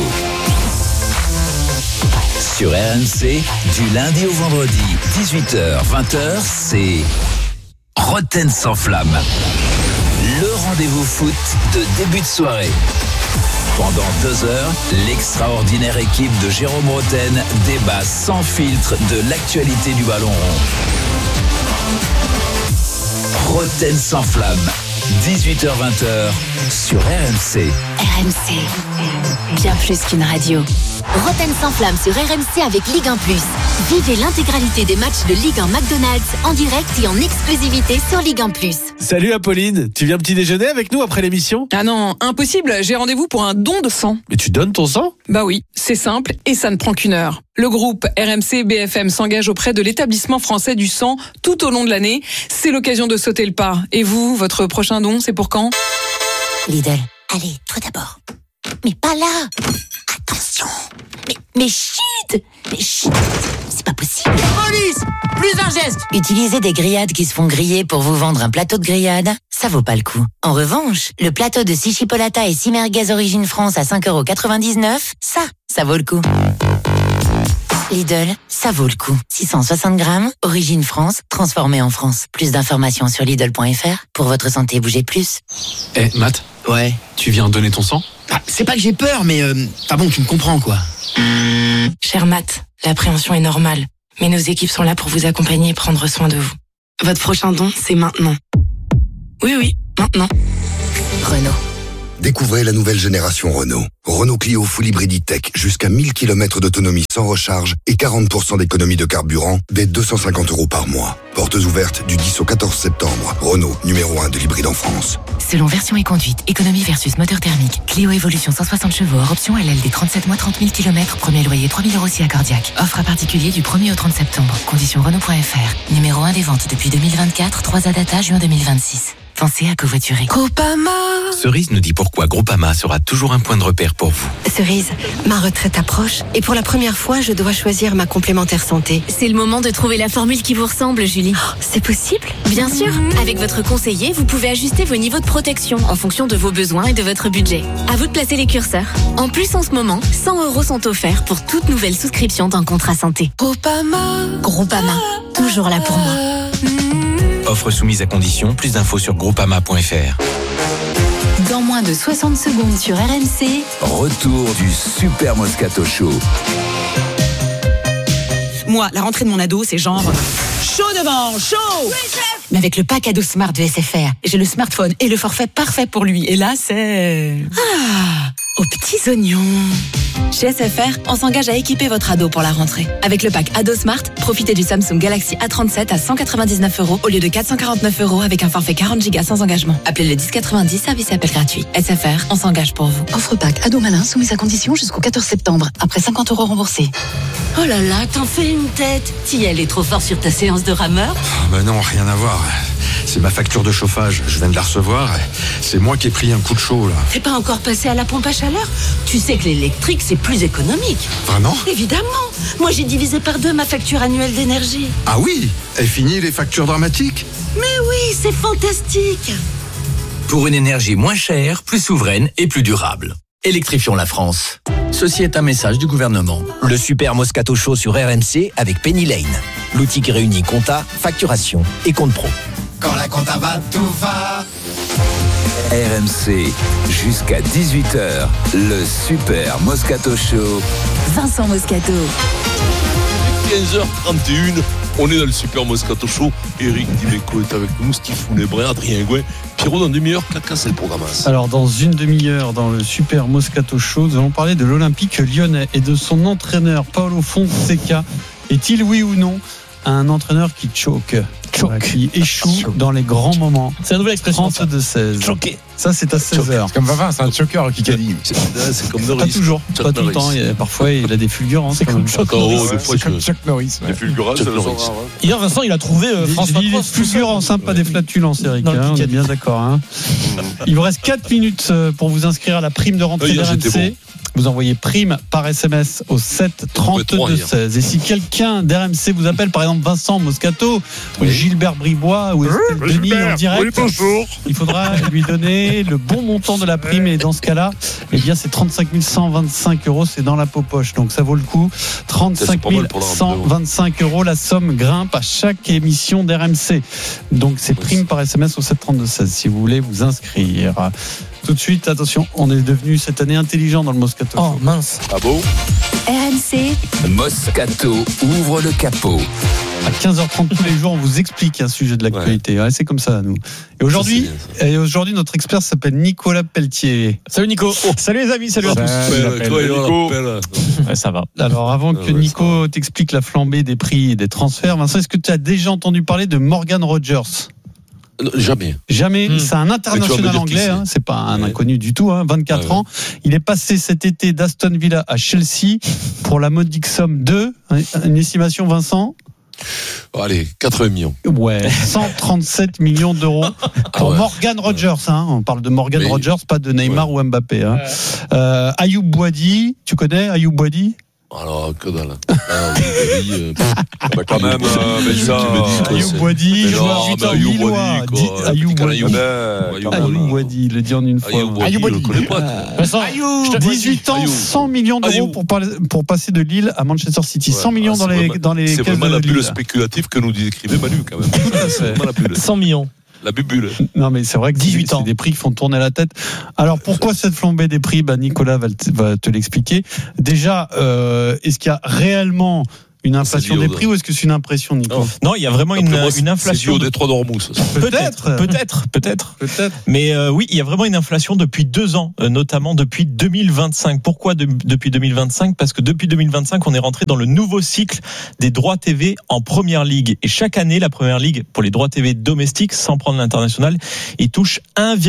Sur RMC, du lundi au vendredi, 18h, 20h, c'est Roten sans flamme. Le rendez-vous foot de début de soirée. Pendant 2 heures, l'extraordinaire équipe de Jérôme Roten débat sans filtre de l'actualité du ballon rond. Roten sans flamme, 18h-20h sur RMC. RMC, bien plus qu'une radio. Roten sans flamme sur RMC avec Ligue 1+. Vivez l'intégralité des matchs de Ligue 1 McDonald's en direct et en exclusivité sur Ligue 1+. Salut Apolline, tu viens petit déjeuner avec nous après l'émission ? Ah non, impossible, j'ai rendez-vous pour un don de sang. Mais tu donnes ton sang ? Bah oui, c'est simple et ça ne prend qu'une heure. Le groupe RMC BFM s'engage auprès de l'établissement français du sang tout au long de l'année. C'est l'occasion de sauter le pas. Et vous, votre prochain don, c'est pour quand ? Lidl, allez, toi d'abord. Mais pas là. Attention. Mais chut. C'est pas possible. Police, plus un geste. Utiliser des grillades qui se font griller pour vous vendre un plateau de grillade, ça vaut pas le coup. En revanche, le plateau de 6 chipolata et 6 merguez Origine France à 5,99 €, ça vaut le coup. Lidl, ça vaut le coup. 660 grammes, Origine France, transformé en France. Plus d'informations sur Lidl.fr. Pour votre santé, bougez plus. Matt. Ouais. Tu viens donner ton sang ? C'est pas que j'ai peur, mais bon, tu me comprends, quoi. Cher Matt, l'appréhension est normale. Mais nos équipes sont là pour vous accompagner et prendre soin de vous. Votre prochain don, c'est maintenant. Oui, maintenant. Renault. Découvrez la nouvelle génération Renault. Renault Clio Full Hybrid E-Tech, jusqu'à 1000 km d'autonomie sans recharge et 40% d'économie de carburant dès 250 € par mois. Portes ouvertes du 10 au 14 septembre. Renault, numéro 1 de l'hybride en France. Selon version et conduite, économie versus moteur thermique. Clio Evolution 160 chevaux, hors option LLD 37 mois, 30 000 km, premier loyer 3 000 € si accordiaque. Offre à particulier du 1er au 30 septembre. Conditions Renault.fr. Numéro 1 des ventes depuis 2024, 3 data juin 2026. Pensez à covoiturer. Groupama. Cerise nous dit pourquoi Groupama sera toujours un point de repère pour vous. Cerise, ma retraite approche et pour la première fois, je dois choisir ma complémentaire santé. C'est le moment de trouver la formule qui vous ressemble, Julie. C'est possible ? Bien sûr. Avec votre conseiller, vous pouvez ajuster vos niveaux de protection en fonction de vos besoins et de votre budget. À vous de placer les curseurs. En plus, en ce moment, 100 € sont offerts pour toute nouvelle souscription d'un contrat santé. Groupama, toujours là pour moi. Offre soumise à condition, plus d'infos sur groupama.fr. Dans moins de 60 secondes sur RMC. Retour du Super Moscato Show. Moi, la rentrée de mon ado, c'est genre chaud devant, chaud. Mais avec le pack ado Smart de SFR, j'ai le smartphone et le forfait parfait pour lui. Et là, c'est... aux petits oignons. Chez SFR, on s'engage à équiper votre ado pour la rentrée. Avec le pack Ado Smart, profitez du Samsung Galaxy A37 à 199 € au lieu de 449 € avec un forfait 40 Go sans engagement. Appelez le 1090, service et appel gratuit. SFR, on s'engage pour vous. Offre pack ado malin soumise à condition jusqu'au 14 septembre. Après 50 € remboursés. Oh là là, t'en fais une tête. Tiel est trop fort sur ta séance de rameur. Non, rien à voir. C'est ma facture de chauffage, je viens de la recevoir. C'est moi qui ai pris un coup de chaud là. T'es pas encore passé à la pompe à chaleur ? Tu sais que l'électrique c'est plus économique. Vraiment ? Évidemment. Moi j'ai divisé par 2 ma facture annuelle d'énergie. Ah oui ? Et fini les factures dramatiques ? Mais oui, c'est fantastique. Pour une énergie moins chère, plus souveraine et plus durable. Électrifions la France. Ceci est un message du gouvernement. Le Super Moscato Show sur RMC avec Penny Lane. L'outil qui réunit compta, facturation et compte pro. Quand la compta va, tout va. RMC, jusqu'à 18h, le Super Moscato Show. Vincent Moscato. 15h31, on est dans le Super Moscato Show. Eric Dimeco est avec nous, Steve Foulébrin, Adrien Gouin. Pierrot, dans une demi-heure, c'est le programme. Alors, dans une demi-heure, dans le Super Moscato Show, nous allons parler de l'Olympique lyonnais et de son entraîneur, Paolo Fonseca. Est-il, oui ou non, un entraîneur qui choke, qui échoue dans les grands moments? C'est la nouvelle expression. 32-16. Choqué. Ça, c'est à 16h. C'est comme Vavin, c'est un choker qui dit. C'est comme Norris. Pas toujours, pas tout le temps. Parfois, il a des fulgurances. C'est comme Chuck Norris. C'est comme Chuck Norris. Des fulgurances, c'est le rare. Hier, Vincent, il a trouvé France 23. Des fulgurances, pas des flatulences, Eric. On est bien d'accord. Il vous reste 4 minutes pour vous inscrire à la prime de rentrée d'RMC. Vous envoyez prime par SMS au 7 32 16. Et si quelqu'un d'RMC vous appelle, par exemple Vincent Moscato, ou Gilbert Bribois, ou Estelle Denis en direct, il faudra lui donner le bon montant de la prime. Et dans ce cas-là, eh bien, c'est 35 125 €. C'est dans la poche. Donc ça vaut le coup. 35 125 €. La somme grimpe à chaque émission d'RMC. Donc c'est prime par SMS au 7 32 16 si vous voulez vous inscrire. Tout de suite, attention, on est devenu cette année intelligent dans le Moscato. Oh mince. Ah bon? RMC. Moscato ouvre le capot. À 15h30 tous les jours, on vous explique un sujet de l'actualité. Ouais, c'est comme ça, nous. Et aujourd'hui, notre expert s'appelle Nicolas Pelletier. Salut Nico. Salut les amis, salut à tous. Ouais, ça va. Alors, avant que Nico t'explique la flambée des prix et des transferts, Vincent, est-ce que tu as déjà entendu parler de Morgan Rogers? Jamais. C'est un international anglais, c'est pas un inconnu du tout, 24 ans. Il est passé cet été d'Aston Villa à Chelsea pour la modique somme de, une estimation, Vincent? Allez, 80 millions. Ouais, 137 millions d'euros pour Morgan Rogers. On parle de Morgan Rogers, pas de Neymar ou Mbappé. Ayoub Boadi, tu connais Ayoub Boadi? Alors, que dalle. Quand même, Ayoub Boadi, joueur 8 ans, Lillois. Ayoub Boadi, il le dit en une fois. Ayoub Boadi, je le connais pas. 18 ans, 100 millions d'euros pour passer de Lille à Manchester City. 100 millions dans les caisses de Lille. C'est vraiment la bulle spéculative que nous décrivait Manu, quand même. C'est vraiment la bulle. 100 millions. La bubule. Non, mais c'est vrai que 18 ans. C'est des prix qui font tourner la tête. Alors, pourquoi cette flambée des prix? Nicolas va te l'expliquer. Déjà, est-ce qu'il y a réellement une inflation des prix ou est-ce que c'est une impression, Nico? Non, il y a vraiment une inflation. C'est du Détroit d'Ormuz. Peut-être. Mais oui, il y a vraiment une inflation depuis 2 ans, notamment depuis 2025. Pourquoi depuis 2025? Parce que depuis 2025, on est rentré dans le nouveau cycle des droits TV en Première Ligue. Et chaque année, la Première Ligue, pour les droits TV domestiques, sans prendre l'international, il touche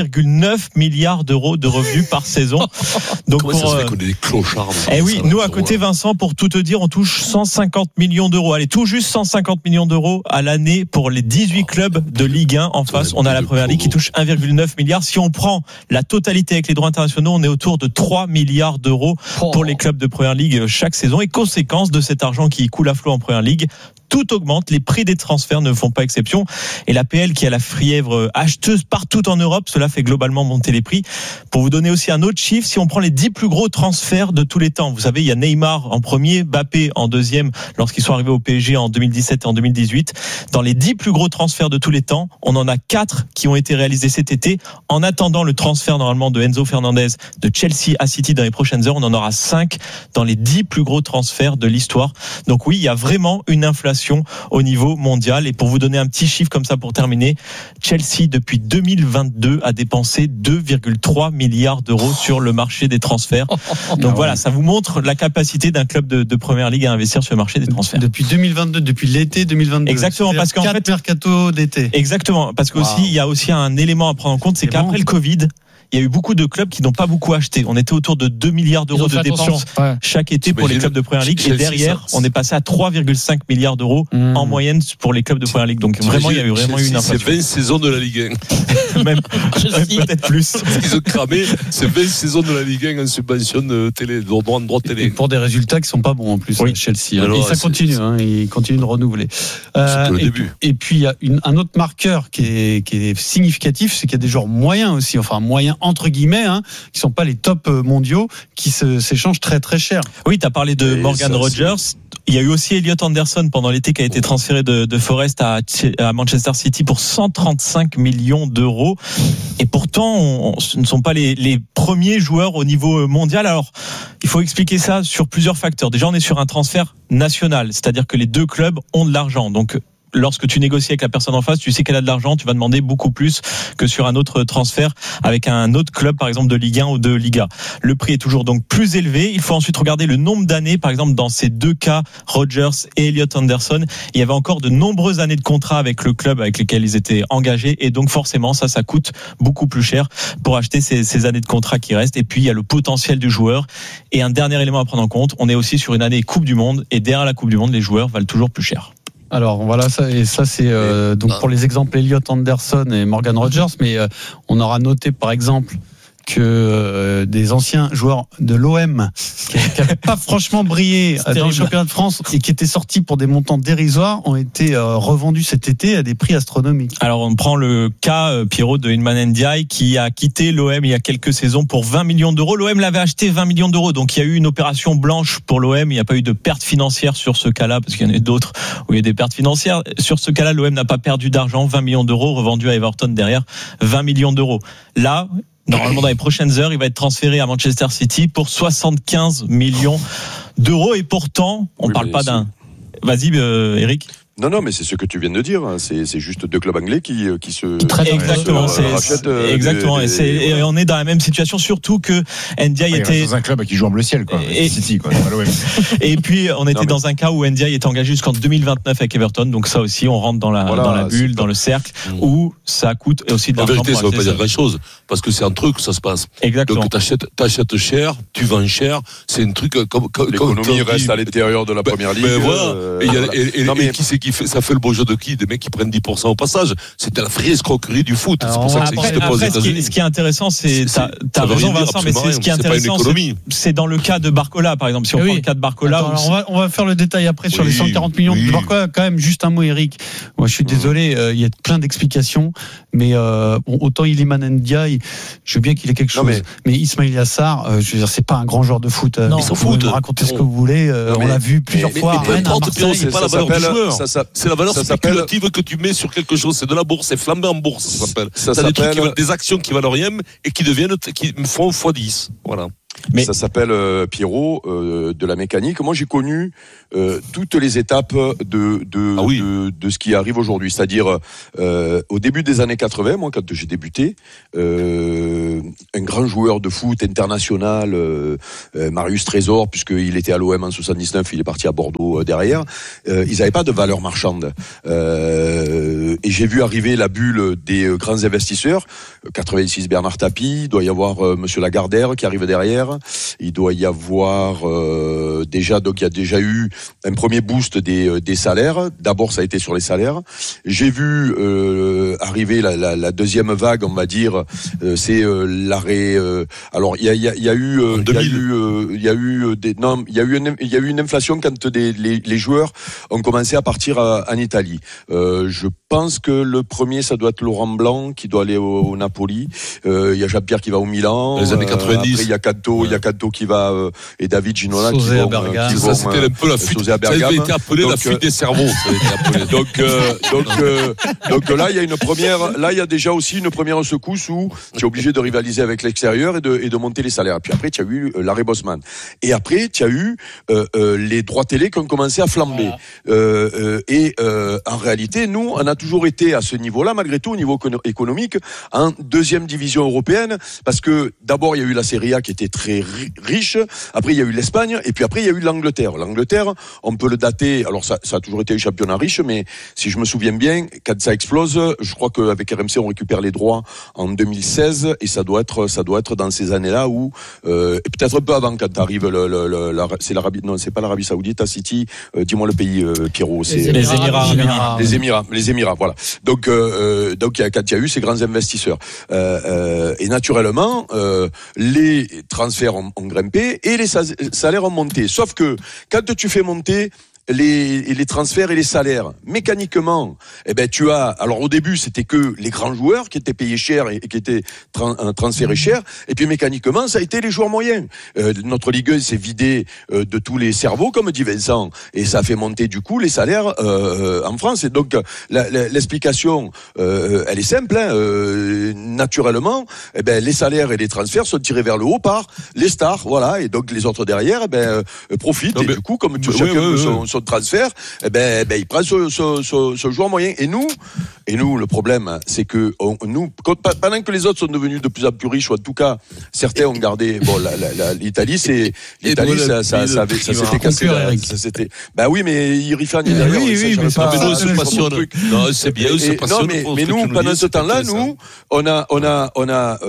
1,9 milliard d'euros de revenus par saison. Donc comment ça se fait qu'on ait des clochards? Eh oui, nous à côté, Vincent, pour tout te dire, on touche 150 millions d'euros. Allez, tout juste 150 millions d'euros à l'année pour les 18 clubs de Ligue 1 en face. On a la Première Ligue qui touche 1,9 milliard. Si on prend la totalité avec les droits internationaux, on est autour de 3 milliards d'euros pour les clubs de Première Ligue chaque saison. Et conséquence de cet argent qui coule à flot en Première Ligue, tout augmente, les prix des transferts ne font pas exception et l'APL qui a la fièvre acheteuse partout en Europe, cela fait globalement monter les prix. Pour vous donner aussi un autre chiffre, si on prend les 10 plus gros transferts de tous les temps, vous savez, il y a Neymar en premier, Mbappé en deuxième lorsqu'ils sont arrivés au PSG en 2017 et en 2018. Dans les 10 plus gros transferts de tous les temps, on en a 4 qui ont été réalisés cet été. En attendant le transfert normalement de Enzo Fernandez de Chelsea à City dans les prochaines heures, on en aura 5 dans les 10 plus gros transferts de l'histoire. Donc oui, il y a vraiment une inflation au niveau mondial. Et pour vous donner un petit chiffre comme ça pour terminer, Chelsea depuis 2022 a dépensé 2,3 milliards d'euros sur le marché des transferts. Donc voilà, ça vous montre la capacité d'un club de Première Ligue à investir sur le marché des transferts. Depuis 2022, depuis l'été 2022. Exactement, parce qu'en fait, mercato d'été. Exactement, parce qu'aussi il y a aussi un élément à prendre en compte, c'est qu'après le Covid, il y a eu beaucoup de clubs qui n'ont pas beaucoup acheté. On était autour de 2 milliards d'euros de dépenses chaque été pour les clubs de Première Ligue. Et derrière, on est passé à 3,5 milliards d'euros en moyenne pour les clubs de Première Ligue. Donc vraiment, il y a eu vraiment une inflation. C'est 20 saisons de la Ligue 1. Même peut-être plus. Parce qu'ils ont cramé, c'est 20 saisons de la Ligue 1 en subvention de télé, de droit télé. Et pour des résultats qui sont pas bons en plus, Chelsea. Alors, et ça continue, ils continuent de renouveler. C'est le début. Et puis, il y a un autre marqueur qui est significatif, c'est qu'il y a des joueurs moyens aussi, enfin moyens entre guillemets, qui sont pas les tops mondiaux, qui s'échangent très très cher. Oui, tu as parlé de Morgan Rogers. Il y a eu aussi Elliot Anderson pendant l'été qui a été transféré de Forest à Manchester City pour 135 millions d'euros. Et pourtant, ce ne sont pas les premiers joueurs au niveau mondial. Alors, il faut expliquer ça sur plusieurs facteurs. Déjà, on est sur un transfert national, c'est-à-dire que les deux clubs ont de l'argent. Donc, lorsque tu négocies avec la personne en face, tu sais qu'elle a de l'argent, tu vas demander beaucoup plus que sur un autre transfert avec un autre club, par exemple de Ligue 1 ou de Liga. Le prix est toujours donc plus élevé. Il faut ensuite regarder le nombre d'années. Par exemple, dans ces deux cas, Rogers et Elliot Anderson, il y avait encore de nombreuses années de contrat avec le club avec lesquels ils étaient engagés. Et donc forcément, ça coûte beaucoup plus cher pour acheter ces années de contrat qui restent. Et puis, il y a le potentiel du joueur. Et un dernier élément à prendre en compte, on est aussi sur une année Coupe du Monde. Et derrière la Coupe du Monde, les joueurs valent toujours plus cher. Alors voilà, ça c'est donc pour les exemples Elliot Anderson et Morgan Rogers, mais on aura noté par exemple que des anciens joueurs de l'OM qui n'avaient pas franchement brillé dans le championnat de France et qui étaient sortis pour des montants dérisoires ont été revendus cet été à des prix astronomiques. Alors on prend le cas Pierrot de Iliman Ndiaye qui a quitté l'OM il y a quelques saisons pour 20 millions d'euros. L'OM l'avait acheté 20 millions d'euros, donc il y a eu une opération blanche pour l'OM. Il n'y a pas eu de perte financière sur ce cas-là, parce qu'il y en a d'autres où il y a des pertes financières. Sur ce cas-là, l'OM n'a pas perdu d'argent. 20 millions d'euros revendus à Everton derrière, 20 millions d'euros. Là, normalement, dans les prochaines heures, il va être transféré à Manchester City pour 75 millions d'euros. Et pourtant, on ne parle pas d'un... Vas-y, Eric. Non, mais c'est ce que tu viens de dire. C'est juste deux clubs anglais qui se exactement. rachètent. Exactement. Et on est dans la même situation, surtout que Ndiaye était dans un club qui joue en bleu ciel, quoi. City, quoi. Et puis on était dans un cas où Ndiaye était engagé jusqu'en 2029 avec Everton. Donc ça aussi, on rentre dans la bulle, dans le cercle où ça coûte aussi de l'argent. En vérité, ça ne veut pas dire grand-chose parce que c'est un truc, ça se passe. Exactement. Donc t'achètes cher, tu vends cher. C'est un truc comme l'économie reste à l'intérieur de la Première Ligue. Mais voilà. Et qui c'est qui ça fait le beau jeu de qui? Des mecs qui prennent 10% au passage. C'était la vraie escroquerie du foot. C'est pour ça que ça n'existe pas aux États-Unis. Ce qui est intéressant, c'est, t'as raison Vincent, mais ce qui est intéressant, c'est dans le cas de Barcola, par exemple. Si on prend le cas de Barcola. On va faire le détail après sur les 140 millions de Barcola. Quand même, juste un mot, Eric. Moi, je suis désolé, il y a plein d'explications, mais autant Iliman Ndiaye, je veux bien qu'il ait quelque chose, mais Ismail Yassar, je veux dire, c'est pas un grand joueur de foot. Ils s'en foutent. Racontez ce que vous voulez. On l'a vu plusieurs fois. C'est pas la valeur du joueur. C'est la valeur spéculative que tu mets sur quelque chose. C'est de la bourse. C'est flambé en bourse, ça s'appelle. T'as des trucs des actions qui valent rien et qui me font x10. Voilà. Mais ça s'appelle Pierrot de la mécanique. Moi, j'ai connu toutes les étapes de ce qui arrive aujourd'hui. C'est-à-dire au début des années 80, moi, quand j'ai débuté, un grand joueur de foot international, Marius Trésor, puisqu'il était à l'OM en 79, il est parti à Bordeaux derrière. Ils n'avaient pas de valeur marchande. Et j'ai vu arriver la bulle des grands investisseurs. 86 Bernard Tapie, il doit y avoir Monsieur Lagardère qui arrive derrière. Il doit y avoir déjà, donc il y a déjà eu un premier boost des salaires. D'abord, ça a été sur les salaires. J'ai vu arriver la deuxième vague, on va dire, c'est l'arrêt. Alors il y a eu une inflation quand les joueurs ont commencé à partir en Italie. Je pense que le premier, ça doit être Laurent Blanc qui doit aller au Napoli. Il y a Jean-Pierre qui va au Milan. Les années 90. Après, il y a Canto qui va et David Ginola qui vont. Ça, c'était un peu la fuite. Ça avait été appelé la fuite des cerveaux. Donc là, il y a une première. Là, il y a déjà aussi une première secousse où tu es obligé de rivaliser avec l'extérieur et de monter les salaires. Puis après, tu as eu l'arrêt Bosman. Et après, tu as eu les droits télé qui ont commencé à flamber. En réalité, nous, on a toujours été à ce niveau-là, malgré tout, au niveau économique, en deuxième division européenne, parce que d'abord, il y a eu la Serie A qui était très riche, après, il y a eu l'Espagne, et puis après, il y a eu l'Angleterre. L'Angleterre, on peut le dater, alors ça a toujours été un championnat riche, mais si je me souviens bien, quand ça explose, je crois qu'avec RMC, on récupère les droits en 2016, et ça doit être dans ces années-là où, et peut-être un peu avant, quand arrive c'est l'Arabie, non, c'est pas l'Arabie Saoudite, à City, dis-moi le pays, Pierrot, c'est les Émirats, voilà. Donc quand il y a eu ces grands investisseurs, et naturellement, les transferts ont grimpé et les salaires ont monté. Sauf que quand tu fais monter les transferts et les salaires, mécaniquement, tu as, alors au début c'était que les grands joueurs qui étaient payés cher et qui étaient transférés cher, et puis mécaniquement ça a été les joueurs moyens. Notre Ligue 1 s'est vidée de tous les cerveaux, comme dit Vincent, et ça a fait monter du coup les salaires en France. Et donc l'explication elle est simple, naturellement, les salaires et les transferts sont tirés vers le haut par les stars, voilà, et donc les autres derrière profitent, et du coup comme chacun son transfert, il prend ce joueur moyen. Et nous, le problème, c'est que nous, pendant que les autres sont devenus de plus en plus riches, ou en tout cas, certains ont gardé. Bon, l'Italie, ça s'était cassé. Ça s'était. Oui, mais Irifan est derrière. Oui, mais ça se passionne. Non, c'est bien, c'est passionnant. Mais nous, pendant ce temps-là, on a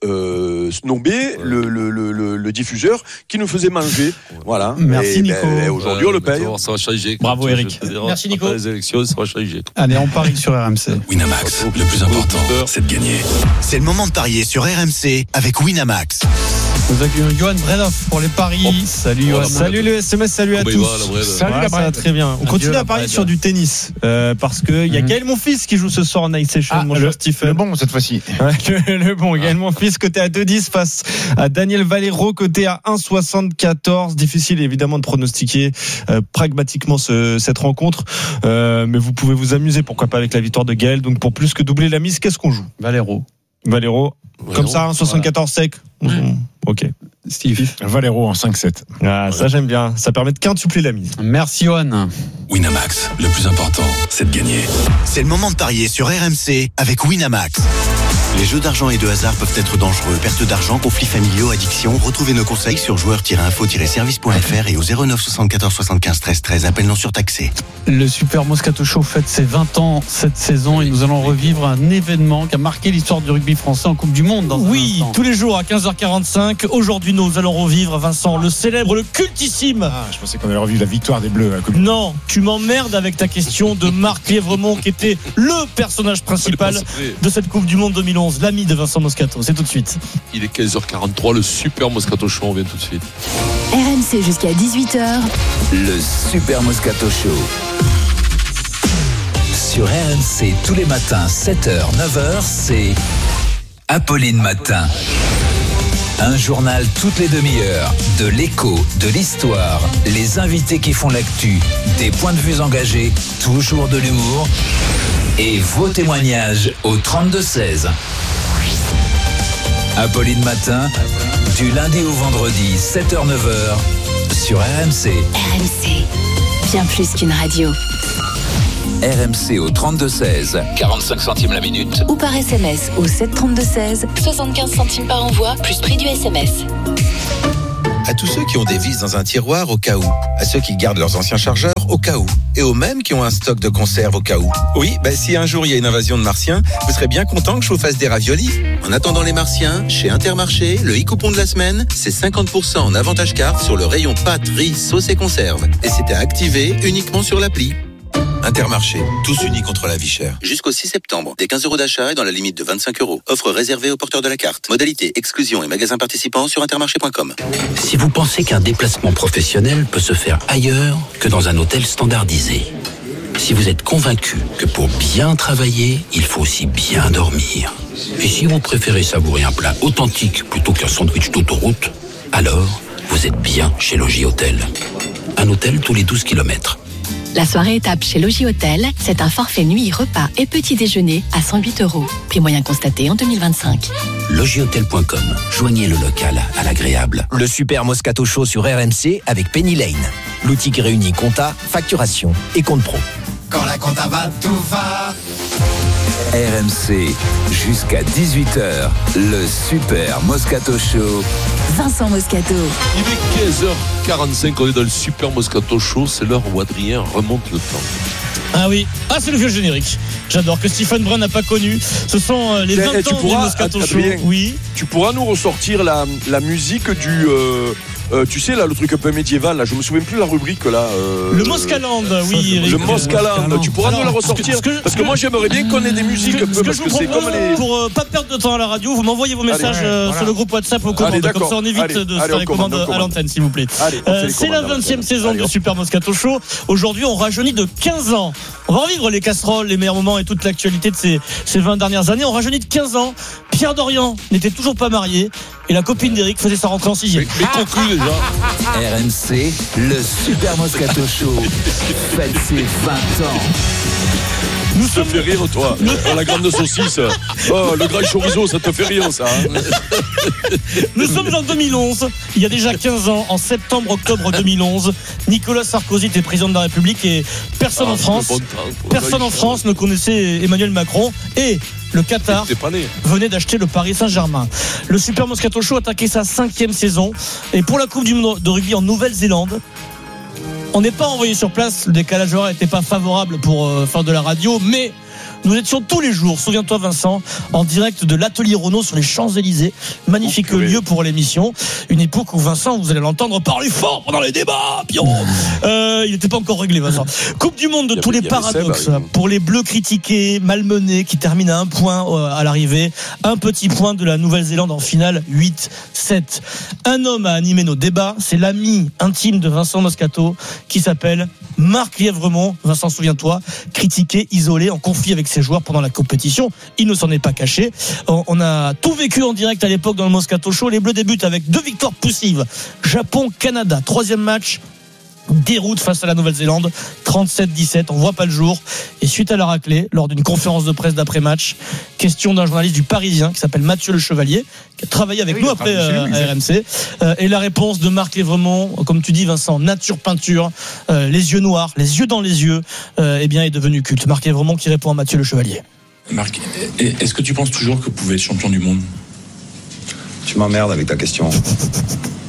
snobé le diffuseur qui nous faisait manger. Voilà. Merci Nico. Aujourd'hui, on le paye. Ça va changer. Bravo Eric. Merci Nico. Les élections, ça va changer. Allez, on parie sur RMC. Winamax, le plus important, c'est de gagner. C'est le moment de parier sur RMC avec Winamax. Nous accueillons Johan Bredoff pour les paris. Salut Johan. Salut le SMS, salut à tous. Salut la ça va très bien. On continue à parier sur du tennis parce que il y a Gaël Monfils qui joue ce soir en Night Session, mon cher Stephen. Le bon cette fois-ci. Le bon Gaël Monfils côté à 2,10 face à Daniel Valero côté à 1,74. Difficile évidemment de pronostiquer pragmatiquement cette rencontre, mais vous pouvez vous amuser, pourquoi pas, avec la victoire de Gaël. Donc pour plus que doubler la mise, qu'est-ce qu'on joue? Valero, comme ça, 1,74 sec. Ok. Steve. Valero en 5-7. Ça j'aime bien. Ça permet de quintupler la mise. Merci Johan. Winamax, le plus important, c'est de gagner. C'est le moment de parier sur RMC avec Winamax. Les jeux d'argent et de hasard peuvent être dangereux. Perte d'argent, conflits familiaux, addiction. Retrouvez nos conseils sur joueurs-info-service.fr et au 09 74 75 13 13. Appel non surtaxé. Le Super Moscato Show fête ses 20 ans cette saison et nous allons revivre un événement qui a marqué l'histoire du rugby français en Coupe du Monde. Oui, tous les jours à 15h45. Aujourd'hui, nous allons revivre, Vincent, le célèbre, le cultissime. Je pensais qu'on allait revivre la victoire des Bleus à la Coupe. Non, tu m'emmerdes avec ta question de Marc Lièvremont qui était le personnage principal de cette Coupe du Monde 2011. L'ami de Vincent Moscato, c'est tout de suite. Il est 15h43, le Super Moscato Show, on vient tout de suite. RMC jusqu'à 18h. Le Super Moscato Show. Sur RMC tous les matins, 7h, 9h, c'est Apolline Matin. Un journal toutes les demi-heures, de l'écho, de l'histoire, les invités qui font l'actu, des points de vue engagés, toujours de l'humour et vos témoignages au 32-16. Apolline Matin, du lundi au vendredi, 7h-9h, sur RMC. RMC, bien plus qu'une radio. RMC au 32-16, 45 centimes la minute. Ou par SMS au 732-16, 75 centimes par envoi, plus prix du SMS. À tous ceux qui ont des vis dans un tiroir au cas où, à ceux qui gardent leurs anciens chargeurs au cas où, et aux mêmes qui ont un stock de conserve au cas où. Oui, si un jour il y a une invasion de martiens, vous serez bien content que je vous fasse des raviolis. En attendant les martiens, chez Intermarché, le e-coupon de la semaine, c'est 50% en avantage carte sur le rayon pâtes, riz, sauce et conserve. Et c'est à activer uniquement sur l'appli. Intermarché, tous unis contre la vie chère. Jusqu'au 6 septembre, des 15 € d'achat et dans la limite de 25 €. Offre réservée aux porteurs de la carte. Modalité, exclusion et magasins participants sur intermarché.com. Si vous pensez qu'un déplacement professionnel peut se faire ailleurs que dans un hôtel standardisé, si vous êtes convaincu que pour bien travailler, il faut aussi bien dormir, et si vous préférez savourer un plat authentique plutôt qu'un sandwich d'autoroute, alors vous êtes bien chez Logis Hôtel. Un hôtel tous les 12 km. La soirée étape chez Logis Hôtel, c'est un forfait nuit, repas et petit déjeuner à 108 €. Prix moyen constaté en 2025. Logishôtel.com. Joignez le local à l'agréable. Le Super Moscato Show sur RMC avec Penny Lane. L'outil qui réunit compta, facturation et compte pro. Quand la compta va, tout va. RMC, jusqu'à 18h, le Super Moscato Show. Vincent Moscato. Il est 15h45, on est dans le Super Moscato Show, c'est l'heure où Adrien remonte le temps. Ah oui, c'est le vieux générique. J'adore, que Stephen Brun n'a pas connu. Ce sont les 20 ans du Moscato Show. Oui. Tu pourras nous ressortir la musique du... tu sais là, le truc un peu médiéval là, je me souviens plus de la rubrique là. Le Moscaland, oui. Le Moscaland. Tu pourras nous la ressortir parce que moi j'aimerais bien qu'on ait des musiques un peu parce que c'est comme les. Pour pas perdre de temps à la radio, vous m'envoyez vos messages sur le groupe WhatsApp aux commandes. Comme ça on évite de se faire les commandes à l'antenne, s'il vous plaît. C'est la 20e saison du Super Moscato Show. Aujourd'hui, on rajeunit de 15 ans. On va revivre les casseroles, les meilleurs moments et toute l'actualité de ces 20 dernières années. On rajeunit de 15 ans. Pierre Dorian n'était toujours pas marié et la copine d'Éric faisait sa rentrée en 6e. Mais conclu déjà. RMC, le Super Moscato Show. Faites ses 20 ans. Ça te fait rire, toi. La grande saucisse. Le grand chorizo, ça te fait rire, ça. Nous sommes en 2011. Il y a déjà 15 ans, en septembre-octobre 2011, Nicolas Sarkozy était président de la République et personne en France ne connaissait Emmanuel Macron et le Qatar venait d'acheter le Paris Saint-Germain. Le Super Moscato Show attaquait sa 5e saison et pour la Coupe du Monde de rugby en Nouvelle-Zélande, on n'est pas envoyé sur place, le décalage horaire n'était pas favorable pour faire de la radio, mais nous étions tous les jours, souviens-toi Vincent, en direct de l'Atelier Renault sur les Champs-Élysées. Magnifique lieu pour l'émission. Une époque où Vincent, vous allez l'entendre parler fort pendant les débats. Il n'était pas encore réglé Vincent. Coupe du Monde de tous les paradoxes. Pour les Bleus critiqués, malmenés, qui terminent à 1 point à l'arrivée. Un petit point de la Nouvelle-Zélande en finale, 8-7. Un homme a animé nos débats, c'est l'ami intime de Vincent Moscato qui s'appelle Marc Lièvremont. Vincent, souviens-toi, critiqué, isolé, en conflit avec ses joueurs pendant la compétition. Il ne s'en est pas caché. On a tout vécu en direct à l'époque dans le Moscato Show. Les Bleus débutent avec 2 victoires poussives. Japon-Canada, 3e match. Déroute face à la Nouvelle-Zélande, 37-17, on voit pas le jour. Et suite à la raclée, lors d'une conférence de presse d'après-match, question d'un journaliste du Parisien qui s'appelle Mathieu Le Chevalier, qui a travaillé avec nous après à RMC. Et la réponse de Marc Lièvremont, comme tu dis Vincent, nature peinture, les yeux noirs, les yeux dans les yeux, est devenue culte. Marc Lièvremont qui répond à Mathieu Le Chevalier. Marc, est-ce que tu penses toujours que vous pouvez être champion du monde ? Tu m'emmerdes avec ta question. D'accord ?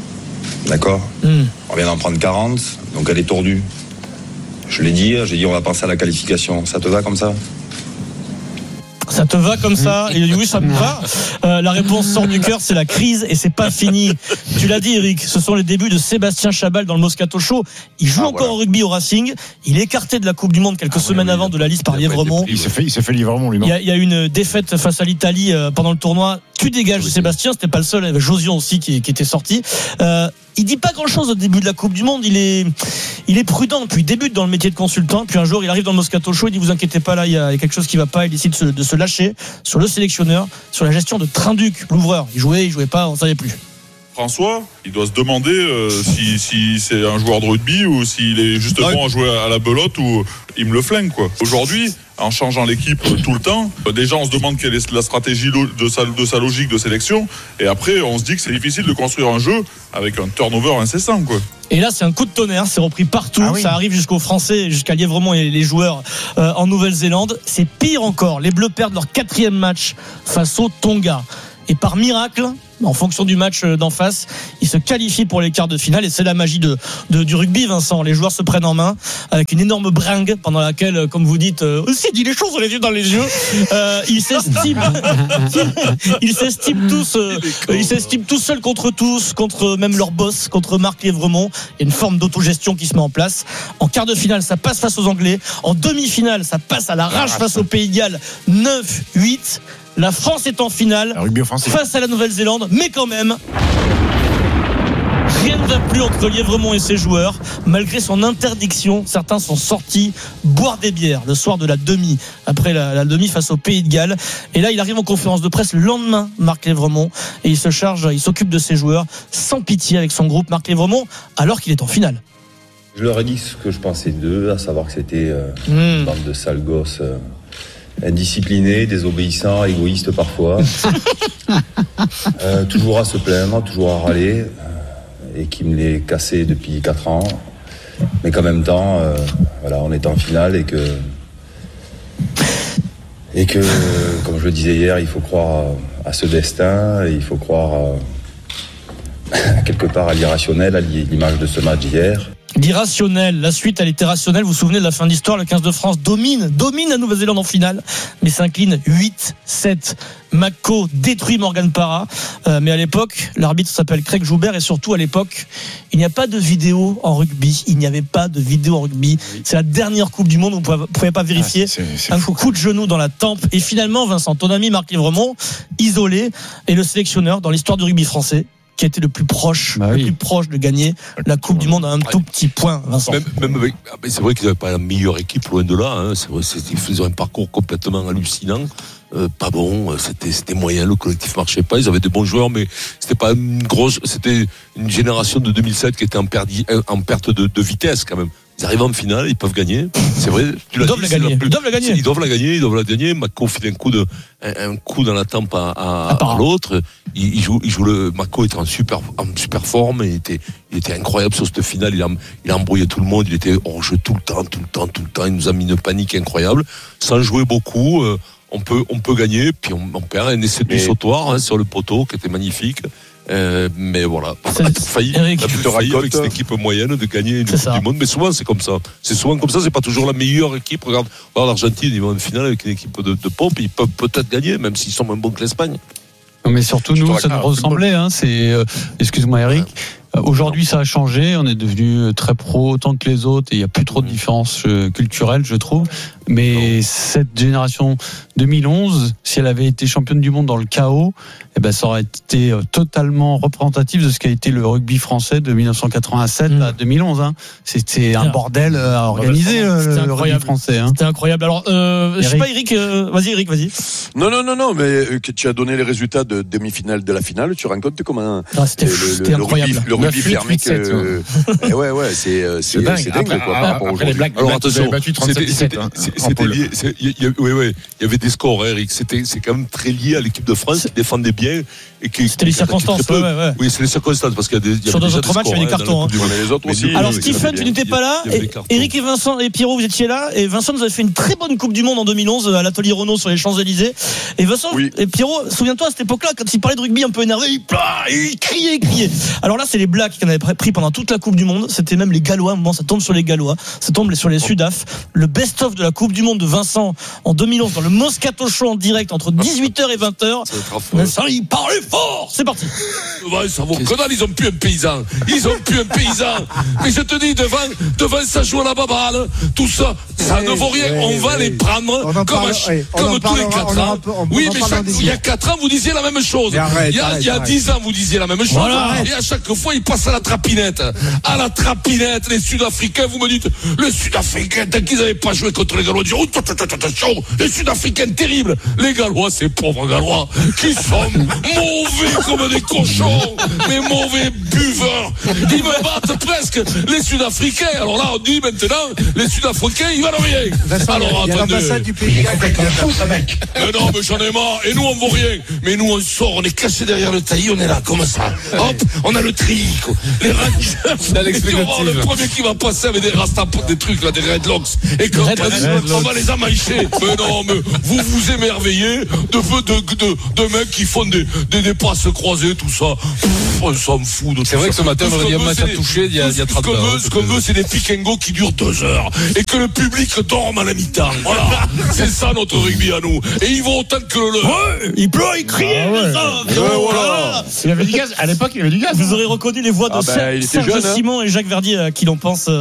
On vient d'en prendre 40, donc elle est tordue. Je l'ai dit, j'ai dit on va passer à la qualification. Ça te va comme ça ? Ça te va comme ça ? Il a dit oui, ça me va. La réponse sort du cœur, c'est la crise et c'est pas fini. Tu l'as dit, Eric, ce sont les débuts de Sébastien Chabal dans le Moscato Show. Il joue encore au rugby au Racing. Il est écarté de la Coupe du Monde quelques semaines avant de la liste par Lièvremont. Il s'est fait Lièvremont, lui, non ? Il y a une défaite face à l'Italie pendant le tournoi. Tu dégages, Sébastien, c'était pas le seul. Il y avait Josion aussi qui était sorti. Il dit pas grand chose au début de la Coupe du Monde. Il est prudent. Puis il débute dans le métier de consultant. Puis un jour, il arrive dans le Moscato Show. Il dit vous inquiétez pas, là, il y a quelque chose qui va pas. Il décide de se lâcher sur le sélectionneur, sur la gestion de Trinduc, l'ouvreur. Il jouait pas, on savait plus. François, il doit se demander si c'est un joueur de rugby ou s'il est juste bon à jouer à la belote ou il me le flingue, quoi. Aujourd'hui, en changeant l'équipe tout le temps, déjà on se demande quelle est la stratégie de sa logique de sélection, et après on se dit que c'est difficile de construire un jeu avec un turnover incessant, quoi. Et là, c'est un coup de tonnerre, c'est repris partout. Ça arrive jusqu'aux Français, jusqu'à Lièvremont et les joueurs en Nouvelle-Zélande. C'est pire encore. Les Bleus perdent leur 4e match face au Tonga. Et par miracle, en fonction du match d'en face, ils se qualifient pour les quarts de finale. Et c'est la magie du rugby, Vincent. Les joueurs se prennent en main avec une énorme bringue pendant laquelle, comme vous dites, aussi dit les choses, on les yeux dans les yeux. Ils s'estiment tous seuls contre tous, contre même leur boss, contre Marc Lièvremont. Il y a une forme d'autogestion qui se met en place. En quart de finale, ça passe face aux Anglais. En demi-finale, ça passe à l'arrache face au Pays de Galles. 9-8. La France est en finale face à la Nouvelle-Zélande, mais quand même, rien ne va plus entre Lièvremont et ses joueurs. Malgré son interdiction, certains sont sortis boire des bières le soir de la demi, après la demi face au Pays de Galles. Et là, il arrive en conférence de presse le lendemain, Marc Lièvremont, et il s'occupe de ses joueurs sans pitié avec son groupe, Marc Lièvremont, alors qu'il est en finale. Je leur ai dit ce que je pensais d'eux, à savoir que c'était une bande de sales gosses. Indisciplinés, désobéissants, égoïstes parfois, toujours à se plaindre, toujours à râler, et qui me les cassait depuis 4 ans, mais qu'en même temps, on est en finale et que, comme je le disais hier, il faut croire à ce destin, et il faut croire quelque part à l'irrationnel, à l'image de ce match d'hier. L'irrationnel, la suite elle était rationnelle. Vous vous souvenez de la fin de l'histoire, le 15 de France domine la Nouvelle-Zélande en finale, mais s'incline 8-7. Mako détruit Morgan Parra, mais à l'époque l'arbitre s'appelle Craig Joubert, et surtout à l'époque il n'y a pas de vidéo en rugby. C'est la dernière Coupe du Monde, vous ne pouvez pas vérifier. Un coup de genou dans la tempe, et finalement Vincent, ton ami Marc Lièvremont, isolé, est le sélectionneur dans l'histoire du rugby français qui a été le plus proche de gagner la Coupe du Monde à un tout petit point, Vincent. Même avec, c'est vrai qu'ils n'avaient pas la meilleure équipe, loin de là, hein. C'est vrai, ils faisaient un parcours complètement hallucinant. Pas bon, c'était moyen, le collectif marchait pas, ils avaient de bons joueurs, mais c'était une génération de 2007 qui était en perte de vitesse quand même. Ils arrivent en finale, ils peuvent gagner. C'est vrai. Ils doivent la gagner. Mako fait un coup dans la tempe à l'autre. Il joue Mako était en super forme. Il était incroyable sur cette finale. Il a embrouillé tout le monde. Il était hors jeu tout le temps. Il nous a mis une panique incroyable. Sans jouer beaucoup, on peut gagner. Puis on perd un essai de sautoir sur le poteau qui était magnifique. Mais voilà, on a failli avec cette équipe moyenne de gagner une Coupe du Monde, mais souvent c'est comme ça. C'est pas toujours la meilleure équipe. Regarde l'Argentine, ils vont en finale avec une équipe de pompe, ils peuvent peut-être gagner, même s'ils sont moins bons que l'Espagne. Non, mais surtout nous, ça nous ressemblait. Excuse-moi Eric. Aujourd'hui, ça a changé. On est devenu très pro autant que les autres, et il n'y a plus trop de différences culturelles, je trouve. Mais cette génération 2011, si elle avait été championne du monde dans le chaos, ça aurait été totalement représentatif de ce qu'a été le rugby français de 1987 à 2011. Hein. C'était un bordel à organiser, le rugby français. Hein. C'était incroyable. Alors, je sais pas, Eric, vas-y. Non, mais que tu as donné les résultats de demi-finale de la finale. Tu rends compte comment c'était incroyable. Le rugby fermé que. Ouais, c'est dingue quoi. Après les Blacks, alors attention, battu 37-17. C'était lié. Il y avait des scores, Eric. C'est quand même très lié à l'équipe de France qui défendait bien et qui. C'était les circonstances. Oui, c'est les circonstances parce qu'il y a des. Sur d'autres matchs, il y avait des cartons. Mais les autres aussi. Alors Stephen, tu n'étais pas là. Eric et Vincent et Pierrot, vous étiez là. Et Vincent nous avait fait une très bonne Coupe du Monde en 2011 à l'atelier Renault sur les Champs-Élysées. Et Vincent et Pierrot, souviens-toi à cette époque-là, quand il parlait de rugby un peu énervé, il criait. Alors là, c'est les Blacks qui en avaient pris pendant toute la Coupe du Monde. C'était même les Gallois. À un moment, ça tombe sur les Gallois, ça tombe sur les Sudaf. Le best-of de la Coupe du Monde de Vincent en 2011 dans le Moscato Show en direct entre 18h et 20h. Vincent, il parlait fort. C'est parti. Ça vaut que dalle, ils ont plus un paysan. Mais je te dis, devant ça joue à la baballe. Tout ça, ça ne vaut rien. On va les prendre comme tous les 4 ans. Oui, mais il y a 4 ans, vous disiez la même chose. Il y a 10 ans, vous disiez la même chose. Et à chaque fois, ils passent à la trapinette. Les Sud-Africains, vous me dites, les Sud-Africains, tant qu'ils n'avaient pas joué contre les Gallois, attention, les Sudafricains terribles. Les Gallois, ces pauvres Gallois, qui sont mauvais comme des cochons, mais mauvais buveurs. Ils me battent presque, les Sud-Africains. Alors là, on dit maintenant, les Sud-Africains, ils valent rien. Alors attendez. Du pays, mais non, mais j'en ai marre. Et nous, on vaut rien. Mais nous, on sort, on est caché derrière le taillis, on est là, comme ça. Hop, on a le trico, les Rangers. Et on va voir le premier qui va passer avec des rastapotes, des trucs là, des redlocks. Et quand on va les amaïcher. Mais non, mais vous émerveillez de mecs qui font des passes croisées, tout ça. On s'en fout de tout ça. C'est vrai que ce matin, on aurait dit un match à toucher, il y a 30 ans. Ce qu'on veut, c'est des pick and go qui durent 2 heures. Et que le public dorme à la mi-temps. Voilà. C'est ça notre rugby à nous. Et ils vont autant que le. Ouais, il pleut, il crie. Voilà. Il avait du gaz. À l'époque, il avait du gaz. Vous aurez reconnu les voix de Serge Simon et Jacques Verdier qui l'en pensent.